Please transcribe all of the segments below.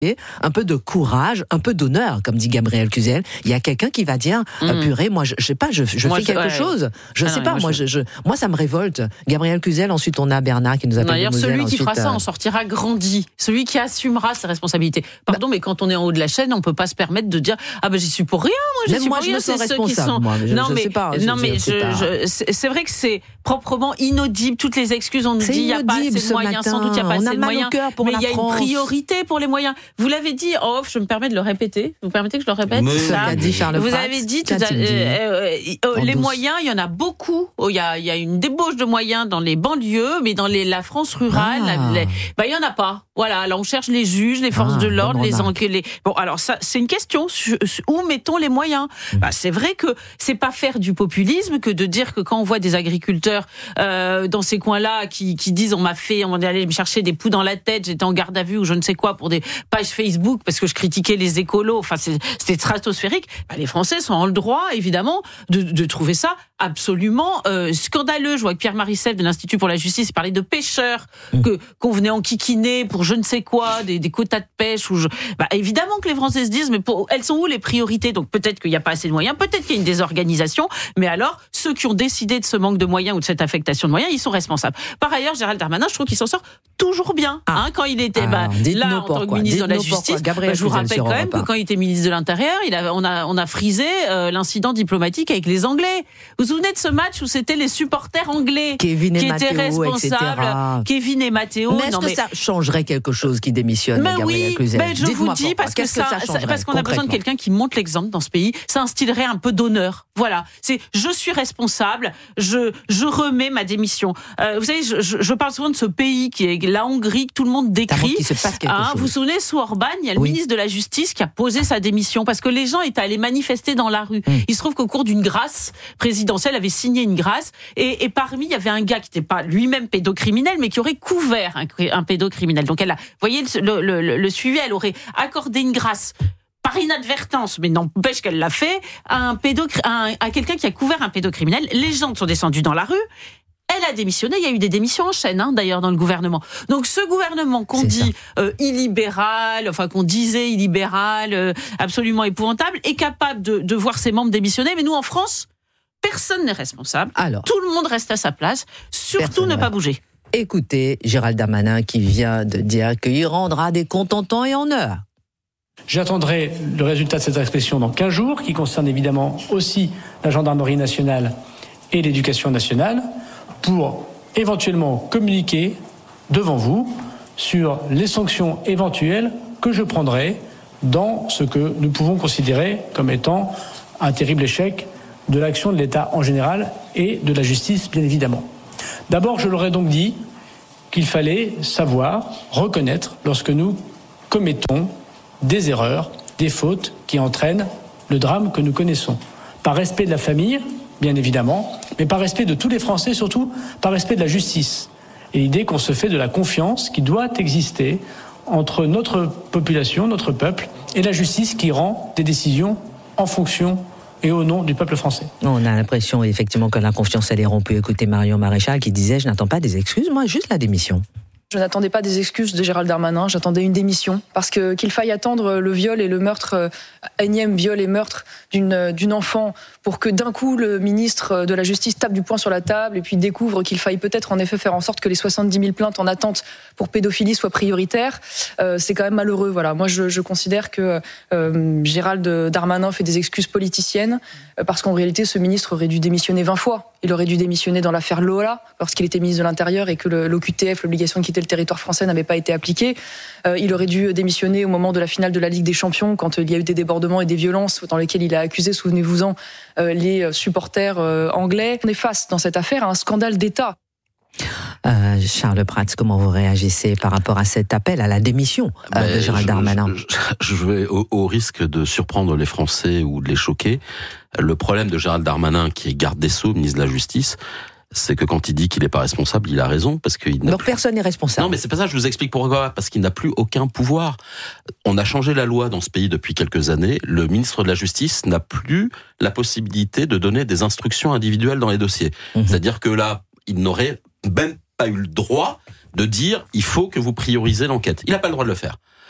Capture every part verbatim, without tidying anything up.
un peu de courage, un peu d'honneur, comme dit Gabriel Cluzel. Il y a quelqu'un qui va dire, mmh. euh, purée, moi, je, je sais pas, je, je moi, fais je, quelque ouais. chose. Je ah sais non, pas, moi, moi, je... Je, moi, ça me révolte. Gabriel Cluzel, ensuite, on a Bernard qui nous appelle. D'ailleurs, celui qui ensuite, fera ça euh... en sortira grandi. Celui qui assumera ses responsabilités. Pardon, bah... mais quand on est en haut de la chaîne, on peut pas se permettre de dire, ah ben, j'y suis pour rien, moi, j'y Même suis moi, pour je rien. me sens c'est responsable, ceux qui sont... moi, mais je, non, je mais, sais pas. Non, je, mais je, je, pas. je, c'est, c'est vrai que c'est proprement inaudible. Toutes les excuses, on nous dit, il n'y a pas assez de moyens. Sans doute, il n'y a pas assez de moyens. Mais il y a une priorité pour les moyens. Vous l'avez dit en off, je me permets de le répéter. Vous permettez que je le répète? Mais ça, dit Charles vous Prats, avez dit tout à l'heure, euh, euh, les douce. moyens, il y en a beaucoup. Il oh, y, a, y a une débauche de moyens dans les banlieues, mais dans les, la France rurale, ah. les, bah, il y en a pas. Voilà, là on cherche les juges, les forces ah, de l'ordre, les enquêtés. Bon, alors ça, c'est une question. Où mettons les moyens? mmh. bah, C'est vrai que c'est pas faire du populisme que de dire que quand on voit des agriculteurs euh, dans ces coins-là qui, qui disent on m'a fait, on est allé me chercher des poux dans la tête, j'étais en garde à vue ou je ne sais quoi pour des pages Facebook parce que je critiquais les écolos. Enfin, c'est, c'était stratosphérique. Bah, les Français sont en le droit, évidemment, de, de trouver ça absolument euh, scandaleux. Je vois que Pierre Marissel de l'Institut pour la Justice parlait de pêcheurs mmh. que qu'on venait enquiquiner pour je ne sais quoi, des, des quotas de pêche. Ou je... bah, évidemment que les Français se disent, mais pour, elles sont où les priorités? Donc peut-être qu'il n'y a pas assez de moyens, peut-être qu'il y a une désorganisation, mais alors ceux qui ont décidé de ce manque de moyens ou de cette affectation de moyens, ils sont responsables. Par ailleurs, Gérald Darmanin, je trouve qu'il s'en sort toujours bien. Ah. Hein, quand il était bah, là en tant que ministre de la Justice, bah, je vous rappelle quand même que quand il était ministre de l'Intérieur, il a, on, a, on a frisé euh, l'incident diplomatique avec les Anglais. Vous vous souvenez de ce match où c'était les supporters anglais Kevin qui et étaient Matteo, responsables? et cetera. Kevin et Matteo. Mais est-ce non, que mais... ça changerait quelque chose qui démissionne, mais Gabriel oui, Cluzel? mais je Dites-moi vous dis pourquoi. parce que Qu'est-ce ça, que ça parce qu'on a besoin de quelqu'un qui montre l'exemple dans ce pays. Ça instillerait un peu d'honneur. Voilà, c'est je suis responsable, je je remets ma démission. Euh, vous savez, je, je, je parle souvent de ce pays qui est la Hongrie que tout le monde décrit. Qu'il se passe quelque hein, chose. Vous vous souvenez, sous Orban, il y a le oui. ministre de la Justice qui a posé sa démission parce que les gens étaient allés manifester dans la rue. Hum. Il se trouve qu'au cours d'une grâce présidentielle, avait signé une grâce et, et parmi il y avait un gars qui n'était pas lui-même pédocriminel, mais qui aurait couvert un, un pédocriminel. Donc elle a, vous voyez le, le, le, le suivi, elle aurait accordé une grâce. Par inadvertance, mais n'empêche qu'elle l'a fait, à, un pédocri- à, un, à quelqu'un qui a couvert un pédocriminel. Les gens sont descendus dans la rue. Elle a démissionné. Il y a eu des démissions en chaîne, hein, d'ailleurs, dans le gouvernement. Donc, ce gouvernement qu'on C'est dit euh, illibéral, enfin qu'on disait illibéral, euh, absolument épouvantable, est capable de, de voir ses membres démissionner. Mais nous, en France, personne n'est responsable. Alors, tout le monde reste à sa place. Surtout ne pas bouger. Écoutez, Gérald Darmanin qui vient de dire qu'il rendra des comptes en temps et en heure. J'attendrai le résultat de cette inspection dans quinze jours, qui concerne évidemment aussi la gendarmerie nationale et l'éducation nationale, pour éventuellement communiquer devant vous sur les sanctions éventuelles que je prendrai dans ce que nous pouvons considérer comme étant un terrible échec de l'action de l'État en général et de la justice, bien évidemment. D'abord, je leur ai donc dit qu'il fallait savoir, reconnaître lorsque nous commettons des erreurs, des fautes qui entraînent le drame que nous connaissons. Par respect de la famille, bien évidemment, mais par respect de tous les Français, surtout par respect de la justice. Et l'idée qu'on se fait de la confiance qui doit exister entre notre population, notre peuple, et la justice qui rend des décisions en fonction et au nom du peuple français. On a l'impression effectivement que la confiance elle est rompue. Écoutez Marion Maréchal qui disait « Je n'attends pas des excuses, moi juste la démission ». Je n'attendais pas des excuses de Gérald Darmanin, j'attendais une démission. Parce que qu'il faille attendre le viol et le meurtre, euh, énième viol et meurtre d'une, d'une enfant, pour que d'un coup le ministre de la Justice tape du poing sur la table et puis découvre qu'il faille peut-être en effet faire en sorte que les soixante-dix mille plaintes en attente pour pédophilie soient prioritaires, euh, c'est quand même malheureux. Voilà. Moi je, je considère que euh, Gérald Darmanin fait des excuses politiciennes, euh, parce qu'en réalité ce ministre aurait dû démissionner vingt fois. Il aurait dû démissionner dans l'affaire Lola, lorsqu'il était ministre de l'Intérieur et que le, l'O Q T F, l'obligation de quitter le territoire français, n'avait pas été appliquée. Euh, il aurait dû démissionner au moment de la finale de la Ligue des Champions, quand il y a eu des débordements et des violences dans lesquelles il a accusé, souvenez-vous-en, euh, les supporters euh, anglais. On est face dans cette affaire à un scandale d'État. Euh, Charles Prats, comment vous réagissez par rapport à cet appel à la démission euh, ben, de Gérald Darmanin? je, je, je vais, au, au risque de surprendre les Français ou de les choquer, le problème de Gérald Darmanin, qui est garde des Sceaux, ministre de la Justice, c'est que quand il dit qu'il n'est pas responsable, il a raison, parce qu'il n'a Donc plus... personne n'est responsable. Non, mais c'est pas ça, je vous explique pourquoi. Parce qu'il n'a plus aucun pouvoir. On a changé la loi dans ce pays depuis quelques années. Le ministre de la Justice n'a plus la possibilité de donner des instructions individuelles dans les dossiers. Mmh. C'est-à-dire que là, il n'aurait même pas eu le droit de dire « il faut que vous priorisez l'enquête ». Il n'a pas le droit de le faire.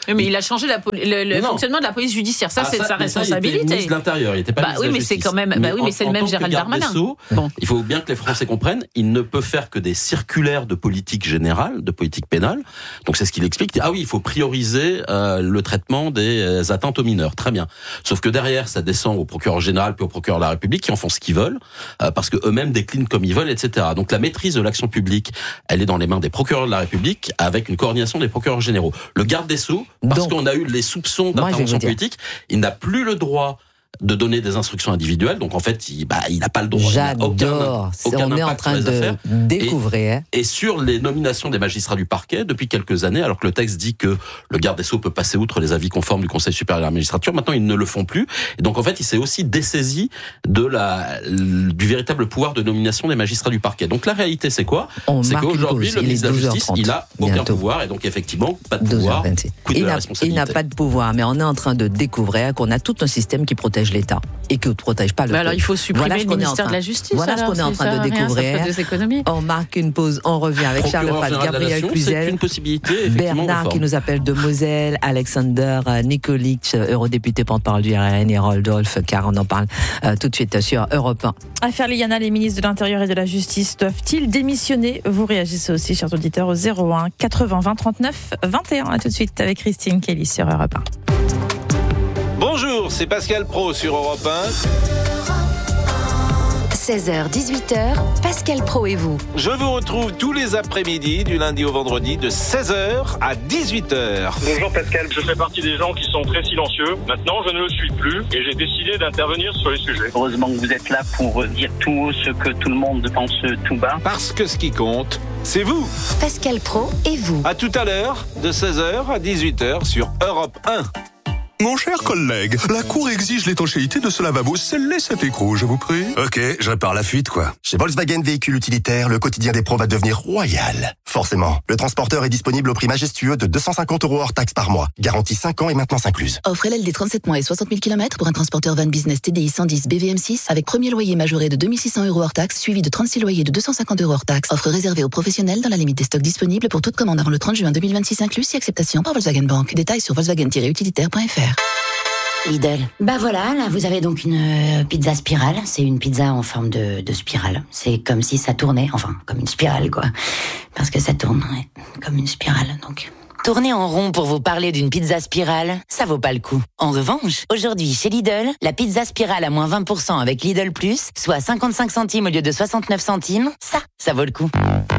Oui, mais il a changé la poli- le, le fonctionnement de la police judiciaire. Ça, ah, c'est ça, sa responsabilité. Il était ministre de l'Intérieur, il n'était pas bah, ministre oui, de la mais Justice. c'est quand même. Bah oui, mais c'est en, le même en Gérald Darmanin. Sceaux, bon. Il faut bien que les Français comprennent, il ne peut faire que des circulaires de politique générale, de politique pénale. Donc c'est ce qu'il explique. Ah oui, il faut prioriser euh, le traitement des atteintes aux mineurs. Très bien. Sauf que derrière, ça descend au procureur général puis au procureur de la République qui en font ce qu'ils veulent euh, parce que eux-mêmes déclinent comme ils veulent, et cetera. Donc la maîtrise de l'action publique, elle est dans les mains des procureurs de la République avec une coordination des procureurs généraux. Le garde des Sceaux, parce Donc, qu'on a eu les soupçons d'intervention politique, il n'a plus le droit de donner des instructions individuelles, donc en fait, il bah, il n'a pas le droit. J'adore. Aucun, aucun on est en train de découvrir. Et, et sur les nominations des magistrats du parquet, depuis quelques années, alors que le texte dit que le garde des Sceaux peut passer outre les avis conformes du Conseil supérieur de la magistrature, maintenant ils ne le font plus. Et donc en fait, il s'est aussi dessaisi de la, du véritable pouvoir de nomination des magistrats du parquet. Donc la réalité, c'est quoi? On C'est qu'aujourd'hui, le ministre de la Justice, il a aucun bientôt. pouvoir, et donc effectivement, pas de pouvoir. Il, de la il n'a pas de pouvoir, mais on est en train de découvrir qu'on a tout un système qui protège l'État et qui ne protège pas le peuple. Alors il faut supprimer voilà le ministère de la Justice. Voilà alors, ce qu'on est en train de découvrir. Rien, on marque une pause, on revient avec Charles Paz, Gabriel Cluzel, une possibilité, Bernard qui nous appelle de Moselle, Alexander Nikolic, eurodéputé porte-parole du R N, et Rodolphe, car on en parle euh, tout de suite sur Europe un. Affaire Liliana, les ministres de l'Intérieur et de la Justice doivent-ils démissionner? Vous réagissez aussi, chers auditeurs, au zéro un quatre-vingts vingt trente-neuf vingt et un. À tout de suite avec Christine Kelly sur Europe un. Bonjour, c'est Pascal Pro sur Europe un. seize heures dix-huit heures, Pascal Pro et vous. Je vous retrouve tous les après-midi, du lundi au vendredi, de seize heures à dix-huit heures. Bonjour Pascal, je fais partie des gens qui sont très silencieux. Maintenant, je ne le suis plus et j'ai décidé d'intervenir sur les sujets. Heureusement que vous êtes là pour dire tout haut ce que tout le monde pense tout bas. Parce que ce qui compte, c'est vous. Pascal Pro et vous. À tout à l'heure, de seize heures à dix-huit heures sur Europe un. Mon cher collègue, la Cour exige l'étanchéité de ce lavabo scellé cet écrou, je vous prie. Ok, je répare la fuite, quoi. Chez Volkswagen Véhicules Utilitaires, le quotidien des pros va devenir royal. Forcément, le transporteur est disponible au prix majestueux de deux cent cinquante euros hors taxe par mois. Garantie cinq ans et maintenance incluse. Offre L L D trente-sept mois et soixante mille kilomètres pour un transporteur van business T D I cent dix B V M six avec premier loyer majoré de deux mille six cents euros hors taxe, suivi de trente-six loyers de deux cent cinquante euros hors taxe. Offre réservée aux professionnels dans la limite des stocks disponibles pour toute commande avant le trente juin deux mille vingt-six inclus, si acceptation par Volkswagen Bank. Détails sur volkswagen tiret utilitaire point f r. Lidl. Bah voilà, là vous avez donc une euh, pizza spirale. C'est une pizza en forme de, de spirale. C'est comme si ça tournait, enfin comme une spirale quoi. Parce que ça tourne, ouais, comme une spirale donc. Tourner en rond pour vous parler d'une pizza spirale, ça vaut pas le coup. En revanche, aujourd'hui chez Lidl, la pizza spirale à moins vingt pour cent avec Lidl Plus, soit cinquante-cinq centimes au lieu de soixante-neuf centimes, ça, ça vaut le coup.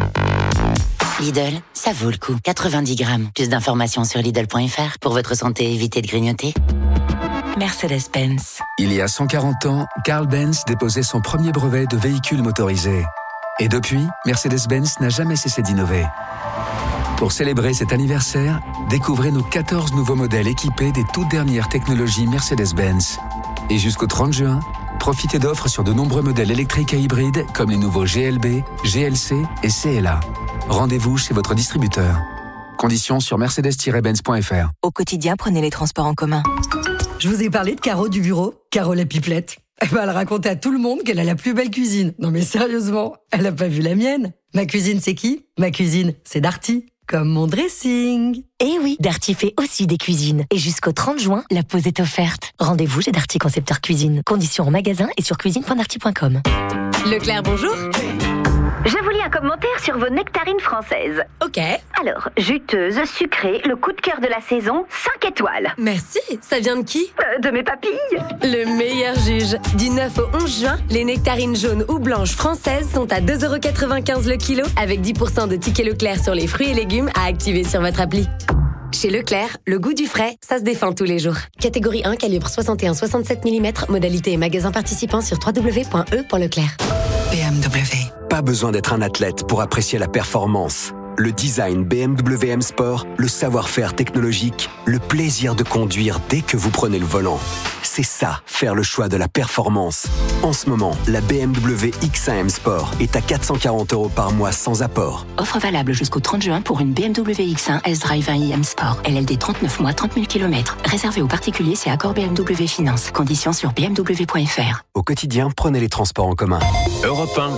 Lidl, ça vaut le coup. quatre-vingt-dix grammes. Plus d'informations sur Lidl point f r. Pour votre santé, évitez de grignoter. Mercedes-Benz. Il y a cent quarante ans, Carl Benz déposait son premier brevet de véhicule motorisé. Et depuis, Mercedes-Benz n'a jamais cessé d'innover. Pour célébrer cet anniversaire, découvrez nos quatorze nouveaux modèles équipés des toutes dernières technologies Mercedes-Benz. Et jusqu'au trente juin, profitez d'offres sur de nombreux modèles électriques et hybrides comme les nouveaux G L B, G L C et C L A. Rendez-vous chez votre distributeur. Conditions sur mercedes tiret benz point f r. Au quotidien, prenez les transports en commun. Je vous ai parlé de Caro du bureau, Caro la pipelette. Eh ben, elle racontait à tout le monde qu'elle a la plus belle cuisine. Non mais sérieusement, elle a pas vu la mienne. Ma cuisine, c'est qui? Ma cuisine, c'est Darty. Comme mon dressing. Eh oui, Darty fait aussi des cuisines. Et jusqu'au trente juin, la pause est offerte. Rendez-vous chez Darty Concepteur Cuisine. Conditions en magasin et sur cuisine point darty point com. Leclerc, bonjour. Je vous lis un commentaire sur vos nectarines françaises. Ok. Alors, juteuse, sucrée, le coup de cœur de la saison, cinq étoiles. Merci. Ça vient de qui? euh, De mes papilles. Le meilleur juge. Du neuf au onze juin, les nectarines jaunes ou blanches françaises sont à deux euros quatre-vingt-quinze le kilo avec dix pour cent de tickets Leclerc sur les fruits et légumes à activer sur votre appli. Chez Leclerc, le goût du frais, ça se défend tous les jours. Catégorie un, calibre soixante et un virgule soixante-sept millimètres, modalité et magasin participant sur w w w point e point leclerc. B M W. Pas besoin d'être un athlète pour apprécier la performance. Le design B M W M Sport, le savoir-faire technologique, le plaisir de conduire dès que vous prenez le volant. C'est ça, faire le choix de la performance. En ce moment, la B M W X un M Sport est à quatre cent quarante euros par mois sans apport. Offre valable jusqu'au trente juin pour une B M W X un S-Drive un i M Sport. L L D trente-neuf mois, trente mille kilomètres. Réservé aux particuliers, c'est accord B M W Finance. Conditions sur b m w point f r. Au quotidien, prenez les transports en commun. Europe un,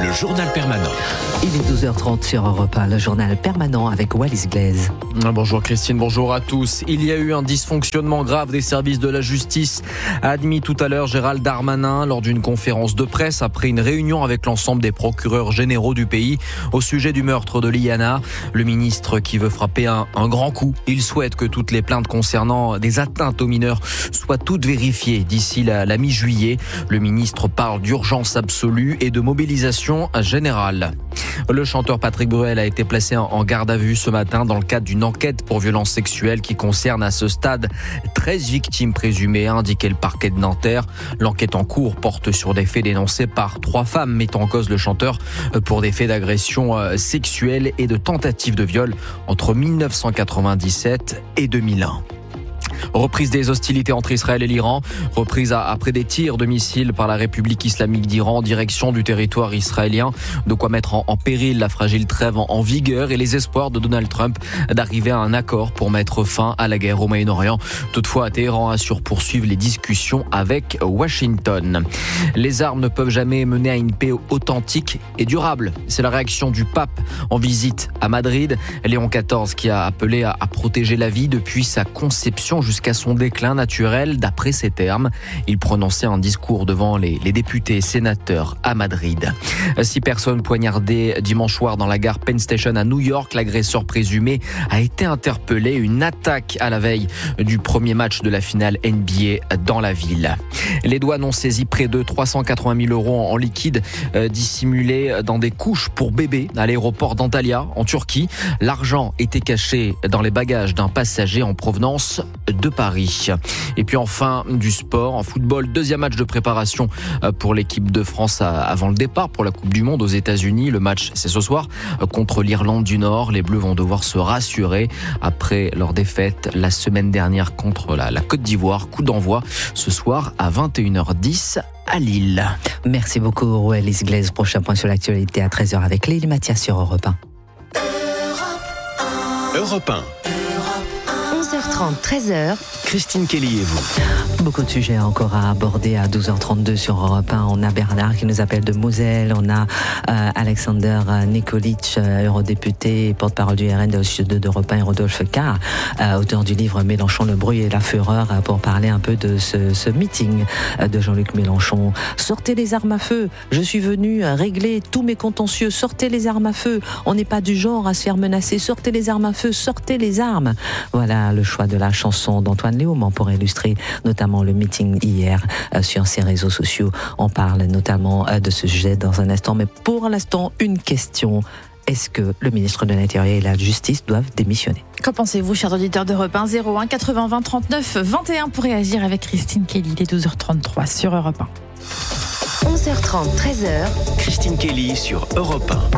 le journal permanent. Il est douze heures trente sur Europe un, le journal permanent avec Wallis Glaise. Bonjour Christine, bonjour à tous. Il y a eu un dysfonctionnement grave des services de la justice, a admis tout à l'heure Gérald Darmanin lors d'une conférence de presse après une réunion avec l'ensemble des procureurs généraux du pays au sujet du meurtre de Liana. Le ministre qui veut frapper un, un grand coup, il souhaite que toutes les plaintes concernant des atteintes aux mineurs soient toutes vérifiées d'ici la, la mi-juillet. Le ministre parle d'urgence absolue et de mobilisation générale. Le chanteur Patrick Bruel a été placé en garde à vue ce matin dans le cadre d'une enquête pour violences sexuelles qui concerne à ce stade treize victimes présumées, a indiqué le parquet de Nanterre. L'enquête en cours porte sur des faits dénoncés par trois femmes mettant en cause le chanteur pour des faits d'agression sexuelle et de tentative de viol entre dix-neuf cent quatre-vingt-dix-sept et deux mille un. Reprise des hostilités entre Israël et l'Iran, reprise après des tirs de missiles par la République islamique d'Iran en direction du territoire israélien, de quoi mettre en, en péril la fragile trêve en, en vigueur et les espoirs de Donald Trump d'arriver à un accord pour mettre fin à la guerre au Moyen-Orient. Toutefois, Téhéran assure poursuivre les discussions avec Washington. Les armes ne peuvent jamais mener à une paix authentique et durable. C'est la réaction du pape en visite à Madrid. Léon quatorze qui a appelé à, à protéger la vie depuis sa conception jusqu'à son déclin naturel, d'après ses termes. Il prononçait un discours devant les, les députés et sénateurs à Madrid. Six personnes poignardées dimanche soir dans la gare Penn Station à New York. L'agresseur présumé a été interpellé. Une attaque à la veille du premier match de la finale N B A dans la ville. Les douanes ont saisi près de trois cent quatre-vingt mille euros en liquide euh, dissimulés dans des couches pour bébés à l'aéroport d'Antalya en Turquie. L'argent était caché dans les bagages d'un passager en provenance de Paris. Et puis enfin, du sport en football, deuxième match de préparation pour l'équipe de France avant le départ pour la Coupe du Monde aux États-Unis. Le match, c'est ce soir contre l'Irlande du Nord. Les Bleus vont devoir se rassurer après leur défaite la semaine dernière contre la, la Côte d'Ivoire. Coup d'envoi ce soir à vingt et une heures dix à Lille. Merci beaucoup Wallis Glaise. Prochain point sur l'actualité à treize heures avec Lélie Mathias sur Europe un. Europe un. onze heures trente, treize heures. Christine Kelly et vous. Beaucoup de sujets encore à aborder à douze heures trente-deux sur Europe un. On a Bernard qui nous appelle de Moselle. On a euh, Alexander Nikolic, euh, eurodéputé, porte-parole du R N de Studio d'Europe un, et Rodolphe Carr, euh, auteur du livre Mélenchon, le bruit et la fureur, euh, pour parler un peu de ce, ce meeting euh, de Jean-Luc Mélenchon. Sortez les armes à feu. Je suis venu régler tous mes contentieux. Sortez les armes à feu. On n'est pas du genre à se faire menacer. Sortez les armes à feu. Sortez les armes. Voilà le choix de la chanson d'Antoine Léaumont pour illustrer notamment le meeting hier euh, sur ses réseaux sociaux. On parle notamment euh, de ce sujet dans un instant, mais pour l'instant, une question. Est-ce que le ministre de l'Intérieur et la Justice doivent démissionner? Qu'en pensez-vous, chers auditeurs d'Europe un, zéro un quatre-vingts vingt trente-neuf vingt et un pour réagir avec Christine Kelly, il est douze heures trente-trois sur Europe un. onze heures trente, treize heures. Christine Kelly sur Europe un.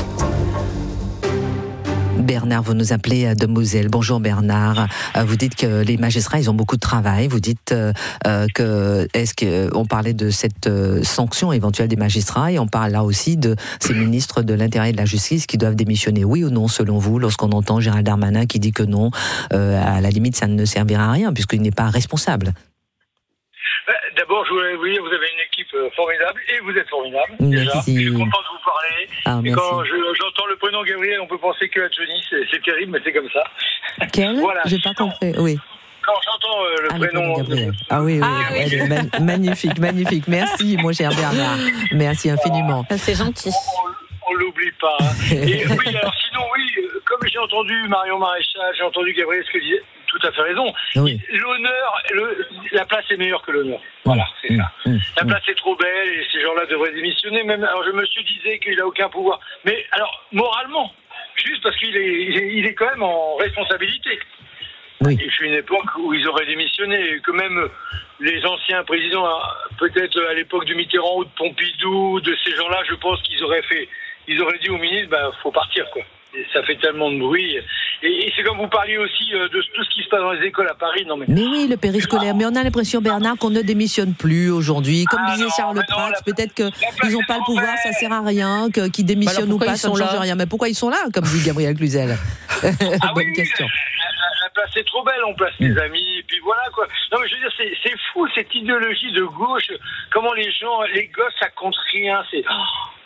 Bernard, vous nous appelez de Moselle. Bonjour Bernard. Vous dites que les magistrats, ils ont beaucoup de travail. Vous dites euh, que, est-ce qu'on parlait de cette euh, sanction éventuelle des magistrats, et on parle là aussi de ces ministres de l'Intérieur et de la Justice qui doivent démissionner, oui ou non, selon vous, lorsqu'on entend Gérald Darmanin qui dit que non, euh, à la limite, ça ne servira à rien puisqu'il n'est pas responsable. D'abord, je voulais vous dire, vous avez une équipe formidable et vous êtes formidable. Merci. Déjà. Je suis content de vous parler. Ah, et quand je, j'entends le prénom Gabriel, on peut penser que à Johnny, c'est, c'est terrible, mais c'est comme ça. Quel voilà. J'ai pas compris, oui. Quand j'entends euh, le ah, prénom... Gabriel. Ah oui, oui, ah, oui. oui. Ma- magnifique, magnifique. Merci, mon cher Bernard. Merci infiniment. Ah, c'est gentil. On, on l'oublie pas. Hein. Et oui, alors sinon, oui, comme j'ai entendu Marion Maréchal, j'ai entendu Gabriel ce que disait, tout à fait raison. Oui. L'honneur, le, la place est meilleure que l'honneur. Voilà, c'est mmh, ça. Mmh, la place est trop belle et ces gens-là devraient démissionner. Même, alors je me suis disais qu'il n'a aucun pouvoir. Mais alors, moralement, juste parce qu'il est, il est, il est quand même en responsabilité. Oui. Et je suis une époque où ils auraient démissionné et que même les anciens présidents, peut-être à l'époque de Mitterrand ou de Pompidou, de ces gens-là, je pense qu'ils auraient fait, ils auraient dit au ministre, bah, faut partir, quoi. Et ça fait tellement de bruit. Et, et c'est comme vous parliez aussi euh, de tout ce qui se passe dans les écoles à Paris. Non mais, mais oui, le périscolaire. Ah. Mais on a l'impression, Bernard, qu'on ne démissionne plus aujourd'hui. Comme ah disait non, Charles Prats, peut-être qu'ils n'ont pas le pouvoir, ça sert à rien, que, qu'ils démissionnent bah ou pas, ça ne change rien. Mais pourquoi ils sont là, comme dit Gabriel Cluzel? ah Bonne oui, question. La, la place est trop belle, on place mmh. les amis, et puis voilà quoi. Non mais je veux dire, c'est, c'est fou cette idéologie de gauche. Comment les gens, les gosses, ça compte rien. C'est... Oh.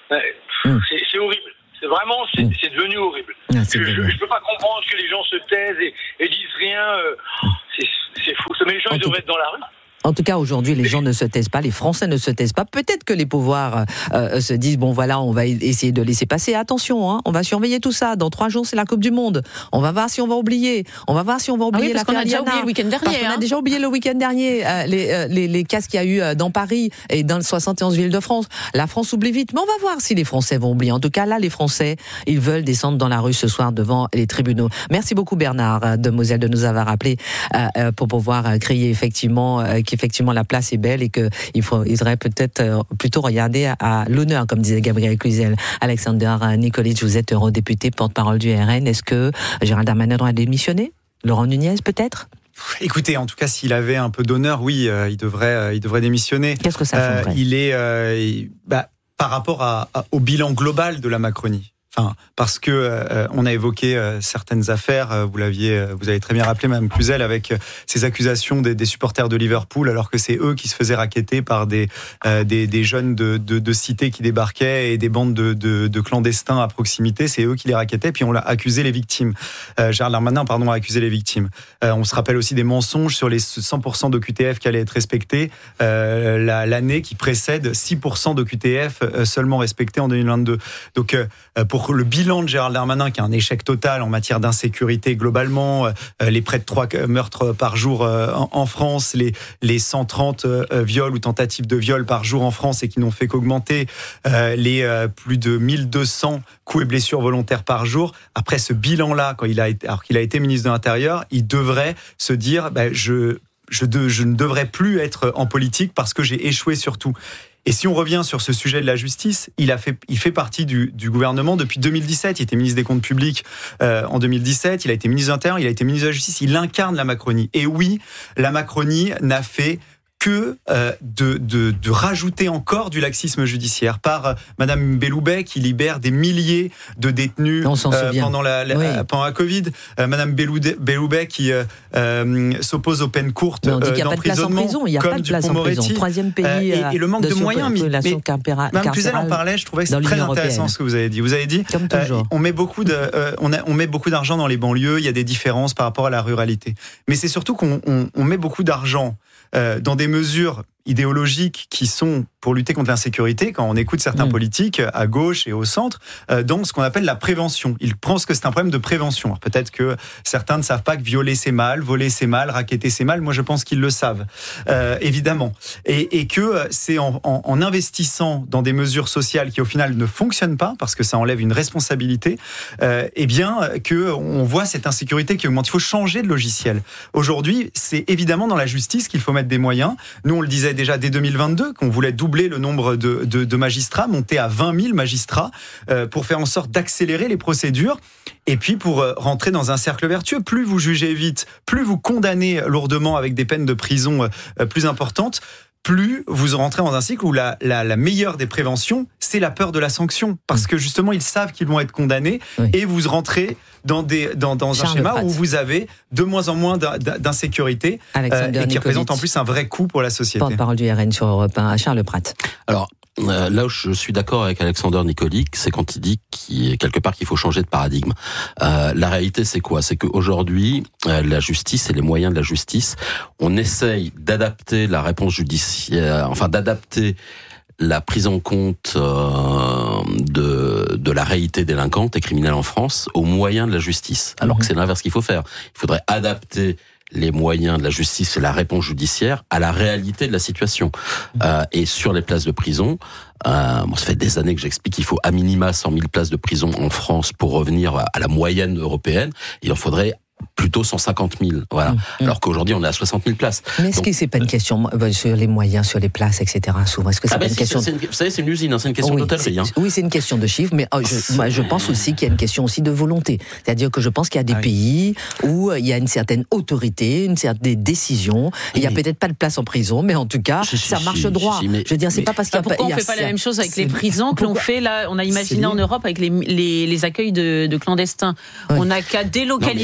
Ouais, mmh. c'est, c'est horrible. C'est vraiment, c'est, mmh. c'est devenu horrible. Ah, je ne peux pas comprendre que les gens se taisent et, et disent rien. Euh, c'est, c'est fou. Mais les gens, ils devraient être dans la rue. En tout cas, aujourd'hui, les gens ne se taisent pas, les Français ne se taisent pas. Peut-être que les pouvoirs euh, se disent, bon voilà, on va essayer de laisser passer. Attention, hein, on va surveiller tout ça. Dans trois jours, c'est la Coupe du Monde. On va voir si on va oublier. On va voir si on va oublier ah oui, l'affaire Diana. On a déjà oublié le week-end dernier. Parce qu'on hein. a déjà oublié le week-end dernier euh, les, euh, les, les cas qu'il y a eu euh, dans Paris et dans les soixante et onze villes de France. La France oublie vite, mais on va voir si les Français vont oublier. En tout cas, là, les Français, ils veulent descendre dans la rue ce soir devant les tribunaux. Merci beaucoup, Bernard de Moselle, de nous avoir appelé euh, euh, pour pouvoir euh, crier effectivement euh, qu'effectivement la place est belle et qu'il faudrait peut-être euh, plutôt regarder à, à l'honneur, comme disait Gabriel Cluzel. Alexander Nikolic, vous êtes eurodéputé, porte-parole du R N. Est-ce que Gérald Darmanin doit démissionner ? Laurent Nunez, peut-être ? Écoutez, en tout cas, s'il avait un peu d'honneur, oui, euh, il devrait, euh, il devrait démissionner. Qu'est-ce que ça changerait ? euh, Il est, euh, il, bah, par rapport à, à, au bilan global de la Macronie. Enfin, parce que euh, on a évoqué euh, certaines affaires. Euh, vous l'aviez, euh, vous avez très bien rappelé, Mme Cluzel, avec euh, ces accusations des, des supporters de Liverpool, alors que c'est eux qui se faisaient racketter par des euh, des, des jeunes de, de, de cité qui débarquaient et des bandes de, de, de clandestins à proximité. C'est eux qui les rackettaient. Puis on l'a accusé les victimes. Euh, Gérald Darmanin, pardon, a accusé les victimes. Euh, on se rappelle aussi des mensonges sur les cent pour cent d'O Q T F qui allaient être respectés. Euh, la, l'année qui précède, six pour cent d'O Q T F euh, seulement respectés en deux mille vingt-deux. Donc euh, pour le bilan de Gérald Darmanin, qui est un échec total en matière d'insécurité globalement, euh, les près de trois meurtres par jour euh, en, en France, les, les cent trente euh, viols ou tentatives de viol par jour en France et qui n'ont fait qu'augmenter, euh, les euh, plus de mille deux cents coups et blessures volontaires par jour. Après ce bilan-là, quand il a été, alors qu'il a été ministre de l'Intérieur, il devrait se dire bah, je, je, de, je ne devrais plus être en politique parce que j'ai échoué sur tout. Et si on revient sur ce sujet de la justice, il a fait, il fait partie du, du gouvernement depuis deux mille dix-sept. Il était ministre des Comptes Publics euh, en deux mille dix-sept. Il a été ministre de l'Intérieur. Il a été ministre de la Justice. Il incarne la Macronie. Et oui, la Macronie n'a fait que euh, de, de, de rajouter encore du laxisme judiciaire par euh, Madame Belloubet qui libère des milliers de détenus euh, pendant la, la, oui. pendant la Covid. Euh, Madame Belloubet qui euh, euh, s'oppose aux peines courtes euh, d'emprisonnement, il y a comme Dupond-Moretti. Troisième pays euh, et, et le manque de, de moyens. Mais, mais Mme Cluzel en parlait. Je trouvais que c'est très intéressant ce que vous avez dit. Vous avez dit, euh, on met beaucoup de, euh, on, a, on met beaucoup d'argent dans les banlieues. Il y a des différences par rapport à la ruralité. Mais c'est surtout qu'on on, on met beaucoup d'argent Euh, dans des mesures idéologiques qui sont pour lutter contre l'insécurité, quand on écoute certains mmh. politiques à gauche et au centre, euh, dans ce qu'on appelle la prévention. Ils pensent que c'est un problème de prévention. Alors peut-être que certains ne savent pas que violer c'est mal, voler c'est mal, racketter c'est mal. Moi je pense qu'ils le savent, euh, évidemment. Et, et que c'est en, en, en investissant dans des mesures sociales qui au final ne fonctionnent pas, parce que ça enlève une responsabilité, euh, eh bien qu'on voit cette insécurité qui augmente. Il faut changer de logiciel. Aujourd'hui, c'est évidemment dans la justice qu'il faut mettre des moyens. Nous on le disait déjà dès deux mille vingt-deux qu'on voulait doubler le nombre de, de, de magistrats, monter à vingt mille magistrats euh, pour faire en sorte d'accélérer les procédures et puis pour euh, rentrer dans un cercle vertueux. Plus vous jugez vite, plus vous condamnez lourdement avec des peines de prison euh, plus importantes, plus vous rentrez dans un cycle où la, la, la meilleure des préventions, c'est la peur de la sanction. Parce que justement, ils savent qu'ils vont être condamnés oui. et vous rentrez dans, des, dans, dans un schéma Pratt. Où vous avez de moins en moins d'insécurité euh, et qui représente en plus un vrai coût pour la société. Porte-parole du R N sur Europe un, Charles Pratt. Alors, Euh, là où je suis d'accord avec Alexander Nikolic, c'est quand il dit qu'il, quelque part qu'il faut changer de paradigme. Euh, la réalité, c'est quoi ? C'est qu'aujourd'hui, euh, la justice et les moyens de la justice, on essaye d'adapter la réponse judiciaire, enfin d'adapter la prise en compte euh, de, de la réalité délinquante et criminelle en France aux moyens de la justice. Alors mmh. que c'est l'inverse qu'il faut faire. Il faudrait adapter les moyens de la justice et la réponse judiciaire à la réalité de la situation. Euh, et sur les places de prison, euh, bon, ça fait des années que j'explique qu'il faut à minima cent mille places de prison en France pour revenir à la moyenne européenne. Il en faudrait plutôt cent cinquante mille, voilà. Mmh. Alors qu'aujourd'hui, on est à soixante mille places. Mais est-ce Donc, que c'est pas une question euh, sur les moyens, sur les places, et cetera. Souvent, est-ce que c'est ah pas ben une si, question c'est une, Vous savez, c'est une usine, hein, c'est une question oui, d'hôtellerie. Hein. Oui, c'est une question de chiffres, mais oh, je, moi, je pense aussi qu'il y a une question aussi de volonté. C'est-à-dire que je pense qu'il y a des ah, pays oui. où il y a une certaine autorité, une certaine décision. Oui, il y a peut-être pas de place en prison, mais en tout cas, si, ça si, marche si, droit. Si, mais, je veux dire, c'est mais, pas parce qu'il y a pourquoi pas. on fait pas la même chose avec les prisons que l'on fait là. On a imaginé en Europe avec les les, les accueils de, de clandestins. On n'a qu'à délocaliser nos prisons.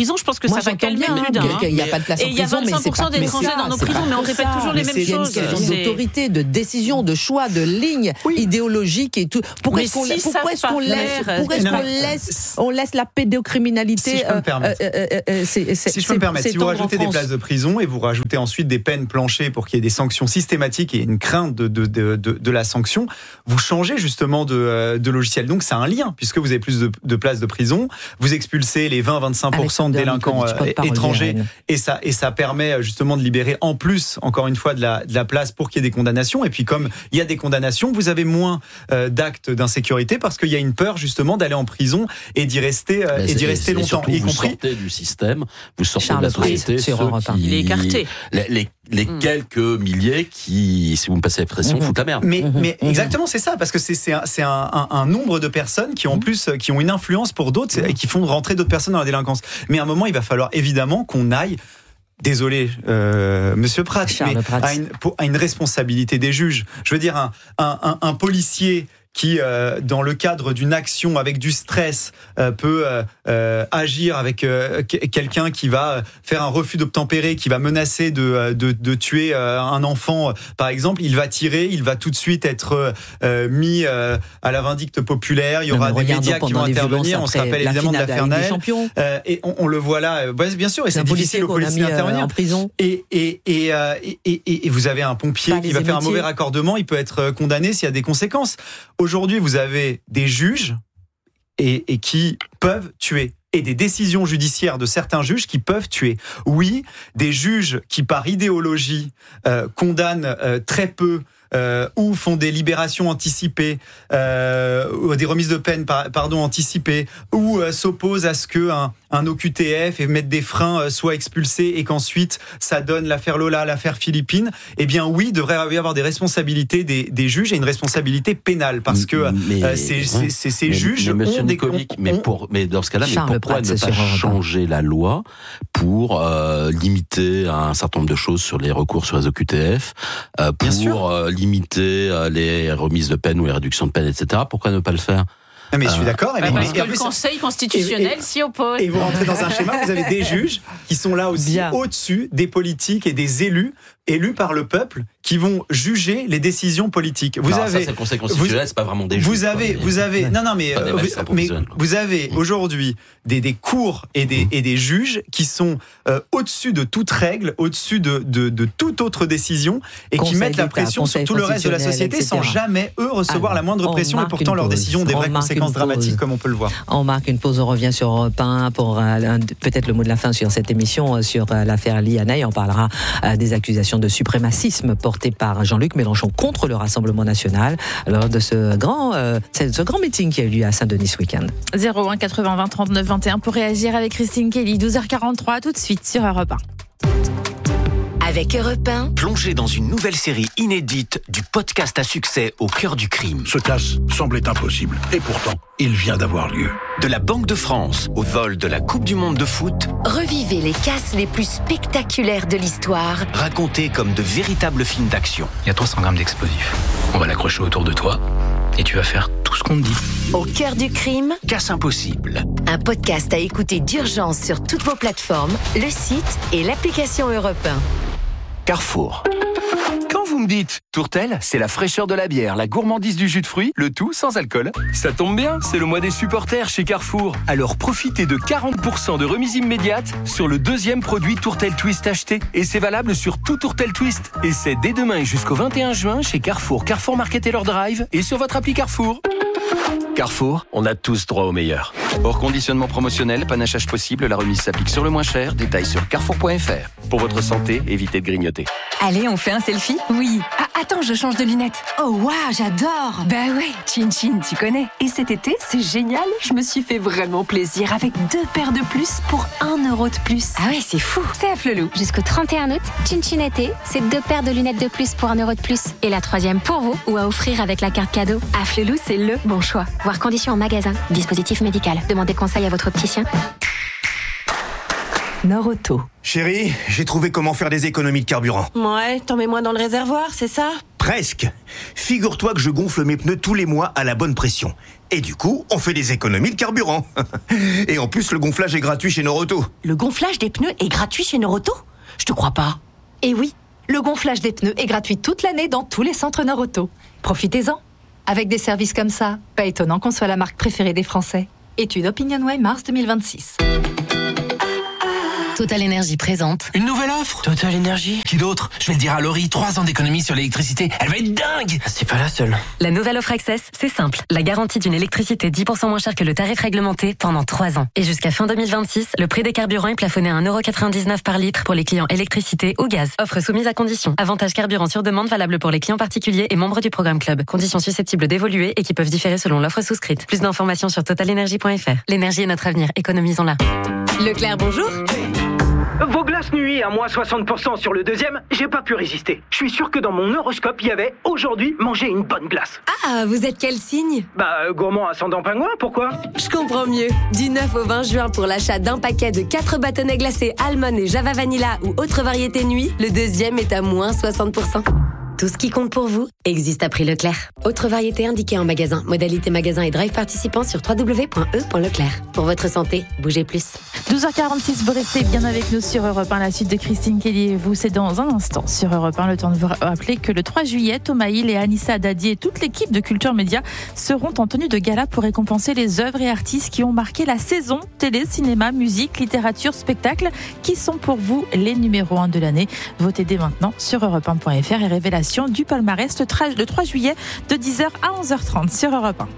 prison, je pense que Moi, ça va calmer bien, plus d'un. Il n'y a pas de place en prison. Et il y a vingt-cinq pour cent d'étrangers dans nos prisons, mais on répète toujours les mêmes choses. C'est une question d'autorité, de décision, de choix, de ligne idéologique et tout. Pourquoi est-ce qu'on laisse, pourquoi est-ce qu'on laisse, pourquoi est-ce qu'on laisse, on laisse la pédocriminalité? Si je peux me permettre, euh, euh, euh, c'est, c'est, si je peux me permettre, si vous rajoutez des places de prison et vous rajoutez ensuite des peines planchées pour qu'il y ait des sanctions systématiques et une crainte de, de, de, de, de la sanction, vous changez justement de, de logiciel. Donc c'est un lien, puisque vous avez plus de, de places de prison, vous expulsez les vingt à vingt-cinq pour cent de délinquants euh, étrangers et ça, et ça permet justement de libérer en plus, encore une fois, de la, de la place pour qu'il y ait des condamnations. Et puis comme il y a des condamnations, vous avez moins euh, d'actes d'insécurité parce qu'il y a une peur justement d'aller en prison et d'y rester, euh, et d'y rester longtemps. Surtout, y vous compris... sortez du système, vous sortez Charles de la société, sur ceux Europe un. qui... Il est écarté. Les, les, les mmh. quelques milliers qui, si vous me passez l'expression, mmh. foutent la merde. Mais, mmh. mais mmh. exactement, c'est ça, parce que c'est, c'est, un, c'est un, un, un nombre de personnes qui ont, plus, qui ont une influence pour d'autres mmh. et qui font rentrer d'autres personnes dans la délinquance. Mais à un moment, il va falloir évidemment qu'on aille... Désolé, euh, Monsieur Pratt, Charles mais Pratt. à une, à une responsabilité des juges. Je veux dire, un, un, un, un policier qui, euh, dans le cadre d'une action avec du stress, euh, peut euh, euh, agir avec euh, quelqu'un qui va faire un refus d'obtempérer, qui va menacer de, de, de tuer euh, un enfant, par exemple, il va tirer, il va tout de suite être euh, mis euh, à la vindicte populaire, il y aura non, des médias qui vont intervenir, on se rappelle évidemment de l'affaire Naël, euh, et on, on le voit là, bien sûr, et c'est, c'est difficile aux policiers d'intervenir. En prison. Et, et, et, euh, et, et, et vous avez un pompier Pas qui va faire émeutiers. un mauvais raccordement, il peut être condamné s'il y a des conséquences. Aujourd'hui, vous avez des juges et, et qui peuvent tuer. Et des décisions judiciaires de certains juges qui peuvent tuer. Oui, des juges qui, par idéologie, euh, condamnent euh, très peu euh, ou font des libérations anticipées, euh, ou des remises de peine par, pardon, anticipées, ou euh, s'opposent à ce qu'un un O Q T F et mettre des freins euh, soit expulsé et qu'ensuite ça donne l'affaire Lola, l'affaire Philippines. Eh bien oui, il devrait y avoir des responsabilités des, des juges et une responsabilité pénale parce que mais, euh, ces, ces, ces, ces mais, juges mais, monsieur ont des... Nicolic, ont, mais, pour, mais dans ce cas-là, mais pourquoi Pratt, ne pas changer la loi pour euh, limiter un certain nombre de choses sur les recours sur les O Q T F, euh, pour euh, limiter euh, les remises de peine ou les réductions de peine, et cetera. Pourquoi ne pas le faire? Non mais je suis d'accord. Bah mais, parce mais, que le Conseil constitutionnel s'y oppose. Et vous rentrez dans un schéma, vous avez des juges qui sont là aussi Bien. au-dessus des politiques et des élus, élus par le peuple, qui vont juger les décisions politiques. Vous non, avez, ça, c'est le Conseil constitutionnel, vous, c'est pas vraiment des juges. Vous avez, quoi, vous avez, non, non, mais, vous, mais vous avez aujourd'hui des, des cours et des, mmh. et des juges qui sont euh, au-dessus de toute règle, au-dessus de, de, de toute autre décision et Conseil qui mettent la pression sur tout le reste de la société sans jamais, eux, recevoir Alors, la moindre pression et pourtant leurs décisions ont des vraies conséquences dramatiques comme on peut le voir. On marque une pause, on revient sur Europe un pour euh, peut-être le mot de la fin sur cette émission, euh, sur euh, l'affaire Lianaï. On parlera euh, des accusations de suprémacisme portées par Jean-Luc Mélenchon contre le Rassemblement national lors de ce grand, euh, ce grand meeting qui a eu lieu à Saint-Denis ce week-end. zéro un quatre-vingts vingt trente-neuf vingt et un pour réagir avec Christine Kelly. douze heures quarante-trois, tout de suite sur Europe un. Avec Europe un, plongez dans une nouvelle série inédite du podcast à succès Au cœur du crime. Ce casse semblait impossible. Et pourtant, il vient d'avoir lieu. De la Banque de France au vol de la Coupe du Monde de foot, revivez les casses les plus spectaculaires de l'histoire. Racontés comme de véritables films d'action. Il y a trois cents grammes d'explosifs. On va l'accrocher autour de toi et tu vas faire tout ce qu'on te dit. Au cœur du crime, Casse impossible. Un podcast à écouter d'urgence sur toutes vos plateformes, le site et l'application Europe un. Carrefour. Quand vous me dites Tourtel, c'est la fraîcheur de la bière, la gourmandise du jus de fruits, le tout sans alcool. Ça tombe bien, c'est le mois des supporters chez Carrefour. Alors profitez de quarante pour cent de remise immédiate sur le deuxième produit Tourtel Twist acheté. Et c'est valable sur tout Tourtel Twist. Et c'est dès demain et jusqu'au vingt et un juin chez Carrefour, Carrefour Market et leur Drive et sur votre appli Carrefour. Carrefour, on a tous droit au meilleur. Hors conditionnement promotionnel, panachage possible, la remise s'applique sur le moins cher. Détails sur carrefour point f r. Pour votre santé, évitez de grignoter. Allez, on fait un selfie? Oui. Ah, attends, je change de lunettes. Oh, waouh, j'adore. Bah ouais, Chin Chin, tu connais. Et cet été, c'est génial. Je me suis fait vraiment plaisir avec deux paires de plus pour un euro de plus. Ah ouais, c'est fou. C'est à Flelou. Jusqu'au trente et un août, Chin Chin été, c'est deux paires de lunettes de plus pour un euro de plus. Et la troisième pour vous ou à offrir avec la carte cadeau. À Flelou, c'est le bon choix. Voir conditions en magasin. Dispositif médical. Demandez conseil à votre opticien. Nord Auto. Chérie, j'ai trouvé comment faire des économies de carburant. Ouais, t'en mets moins dans le réservoir, c'est ça? Presque. Figure-toi que je gonfle mes pneus tous les mois à la bonne pression. Et du coup, on fait des économies de carburant. Et en plus, le gonflage est gratuit chez Noroto. Le gonflage des pneus est gratuit chez Noroto ? Je te crois pas. Eh oui, le gonflage des pneus est gratuit toute l'année dans tous les centres Noroto. Profitez-en. Avec des services comme ça, pas étonnant qu'on soit la marque préférée des Français. Étude OpinionWay mars deux mille vingt-six. Total Énergie présente. Une nouvelle offre ? Total Énergie ? Qui d'autre ? Je vais le dire à Laurie, trois ans d'économie sur l'électricité. Elle va être dingue ! C'est pas la seule. La nouvelle offre Access, c'est simple. La garantie d'une électricité dix pour cent moins chère que le tarif réglementé pendant trois ans. Et jusqu'à fin deux mille vingt-six, le prix des carburants est plafonné à un euro quatre-vingt-dix-neuf par litre pour les clients électricité ou gaz. Offre soumise à conditions. Avantage carburant sur demande valable pour les clients particuliers et membres du programme Club. Conditions susceptibles d'évoluer et qui peuvent différer selon l'offre souscrite. Plus d'informations sur total énergie point f r. L'énergie est notre avenir, économisons-la. Leclerc, bonjour. Vos glaces nuit à moins soixante pour cent sur le deuxième, j'ai pas pu résister. Je suis sûr que dans mon horoscope, il y avait aujourd'hui manger une bonne glace. Ah, vous êtes quel signe ? Bah, euh, gourmand ascendant pingouin, pourquoi ? Je comprends mieux. Du neuf au vingt juin, pour l'achat d'un paquet de quatre bâtonnets glacés Almond et Java Vanilla ou autre variété nuit, le deuxième est à moins soixante pour cent. Tout ce qui compte pour vous existe à prix Leclerc. Autre variété indiquée en magasin. Modalité magasin et drive participant sur w w w point e point leclerc. Pour votre santé, bougez plus. douze heures quarante-six, vous restez bien avec nous sur Europe un. La suite de Christine Kelly et vous, c'est dans un instant sur Europe un. Le temps de vous rappeler que le trois juillet, Thomas Hill et Anissa Dadi et toute l'équipe de Culture Média seront en tenue de gala pour récompenser les œuvres et artistes qui ont marqué la saison télé, cinéma, musique, littérature, spectacle, qui sont pour vous les numéros un de l'année. Votez dès maintenant sur europe un point f r et révélation du palmarès le trois juillet de dix heures à onze heures trente sur Europe un.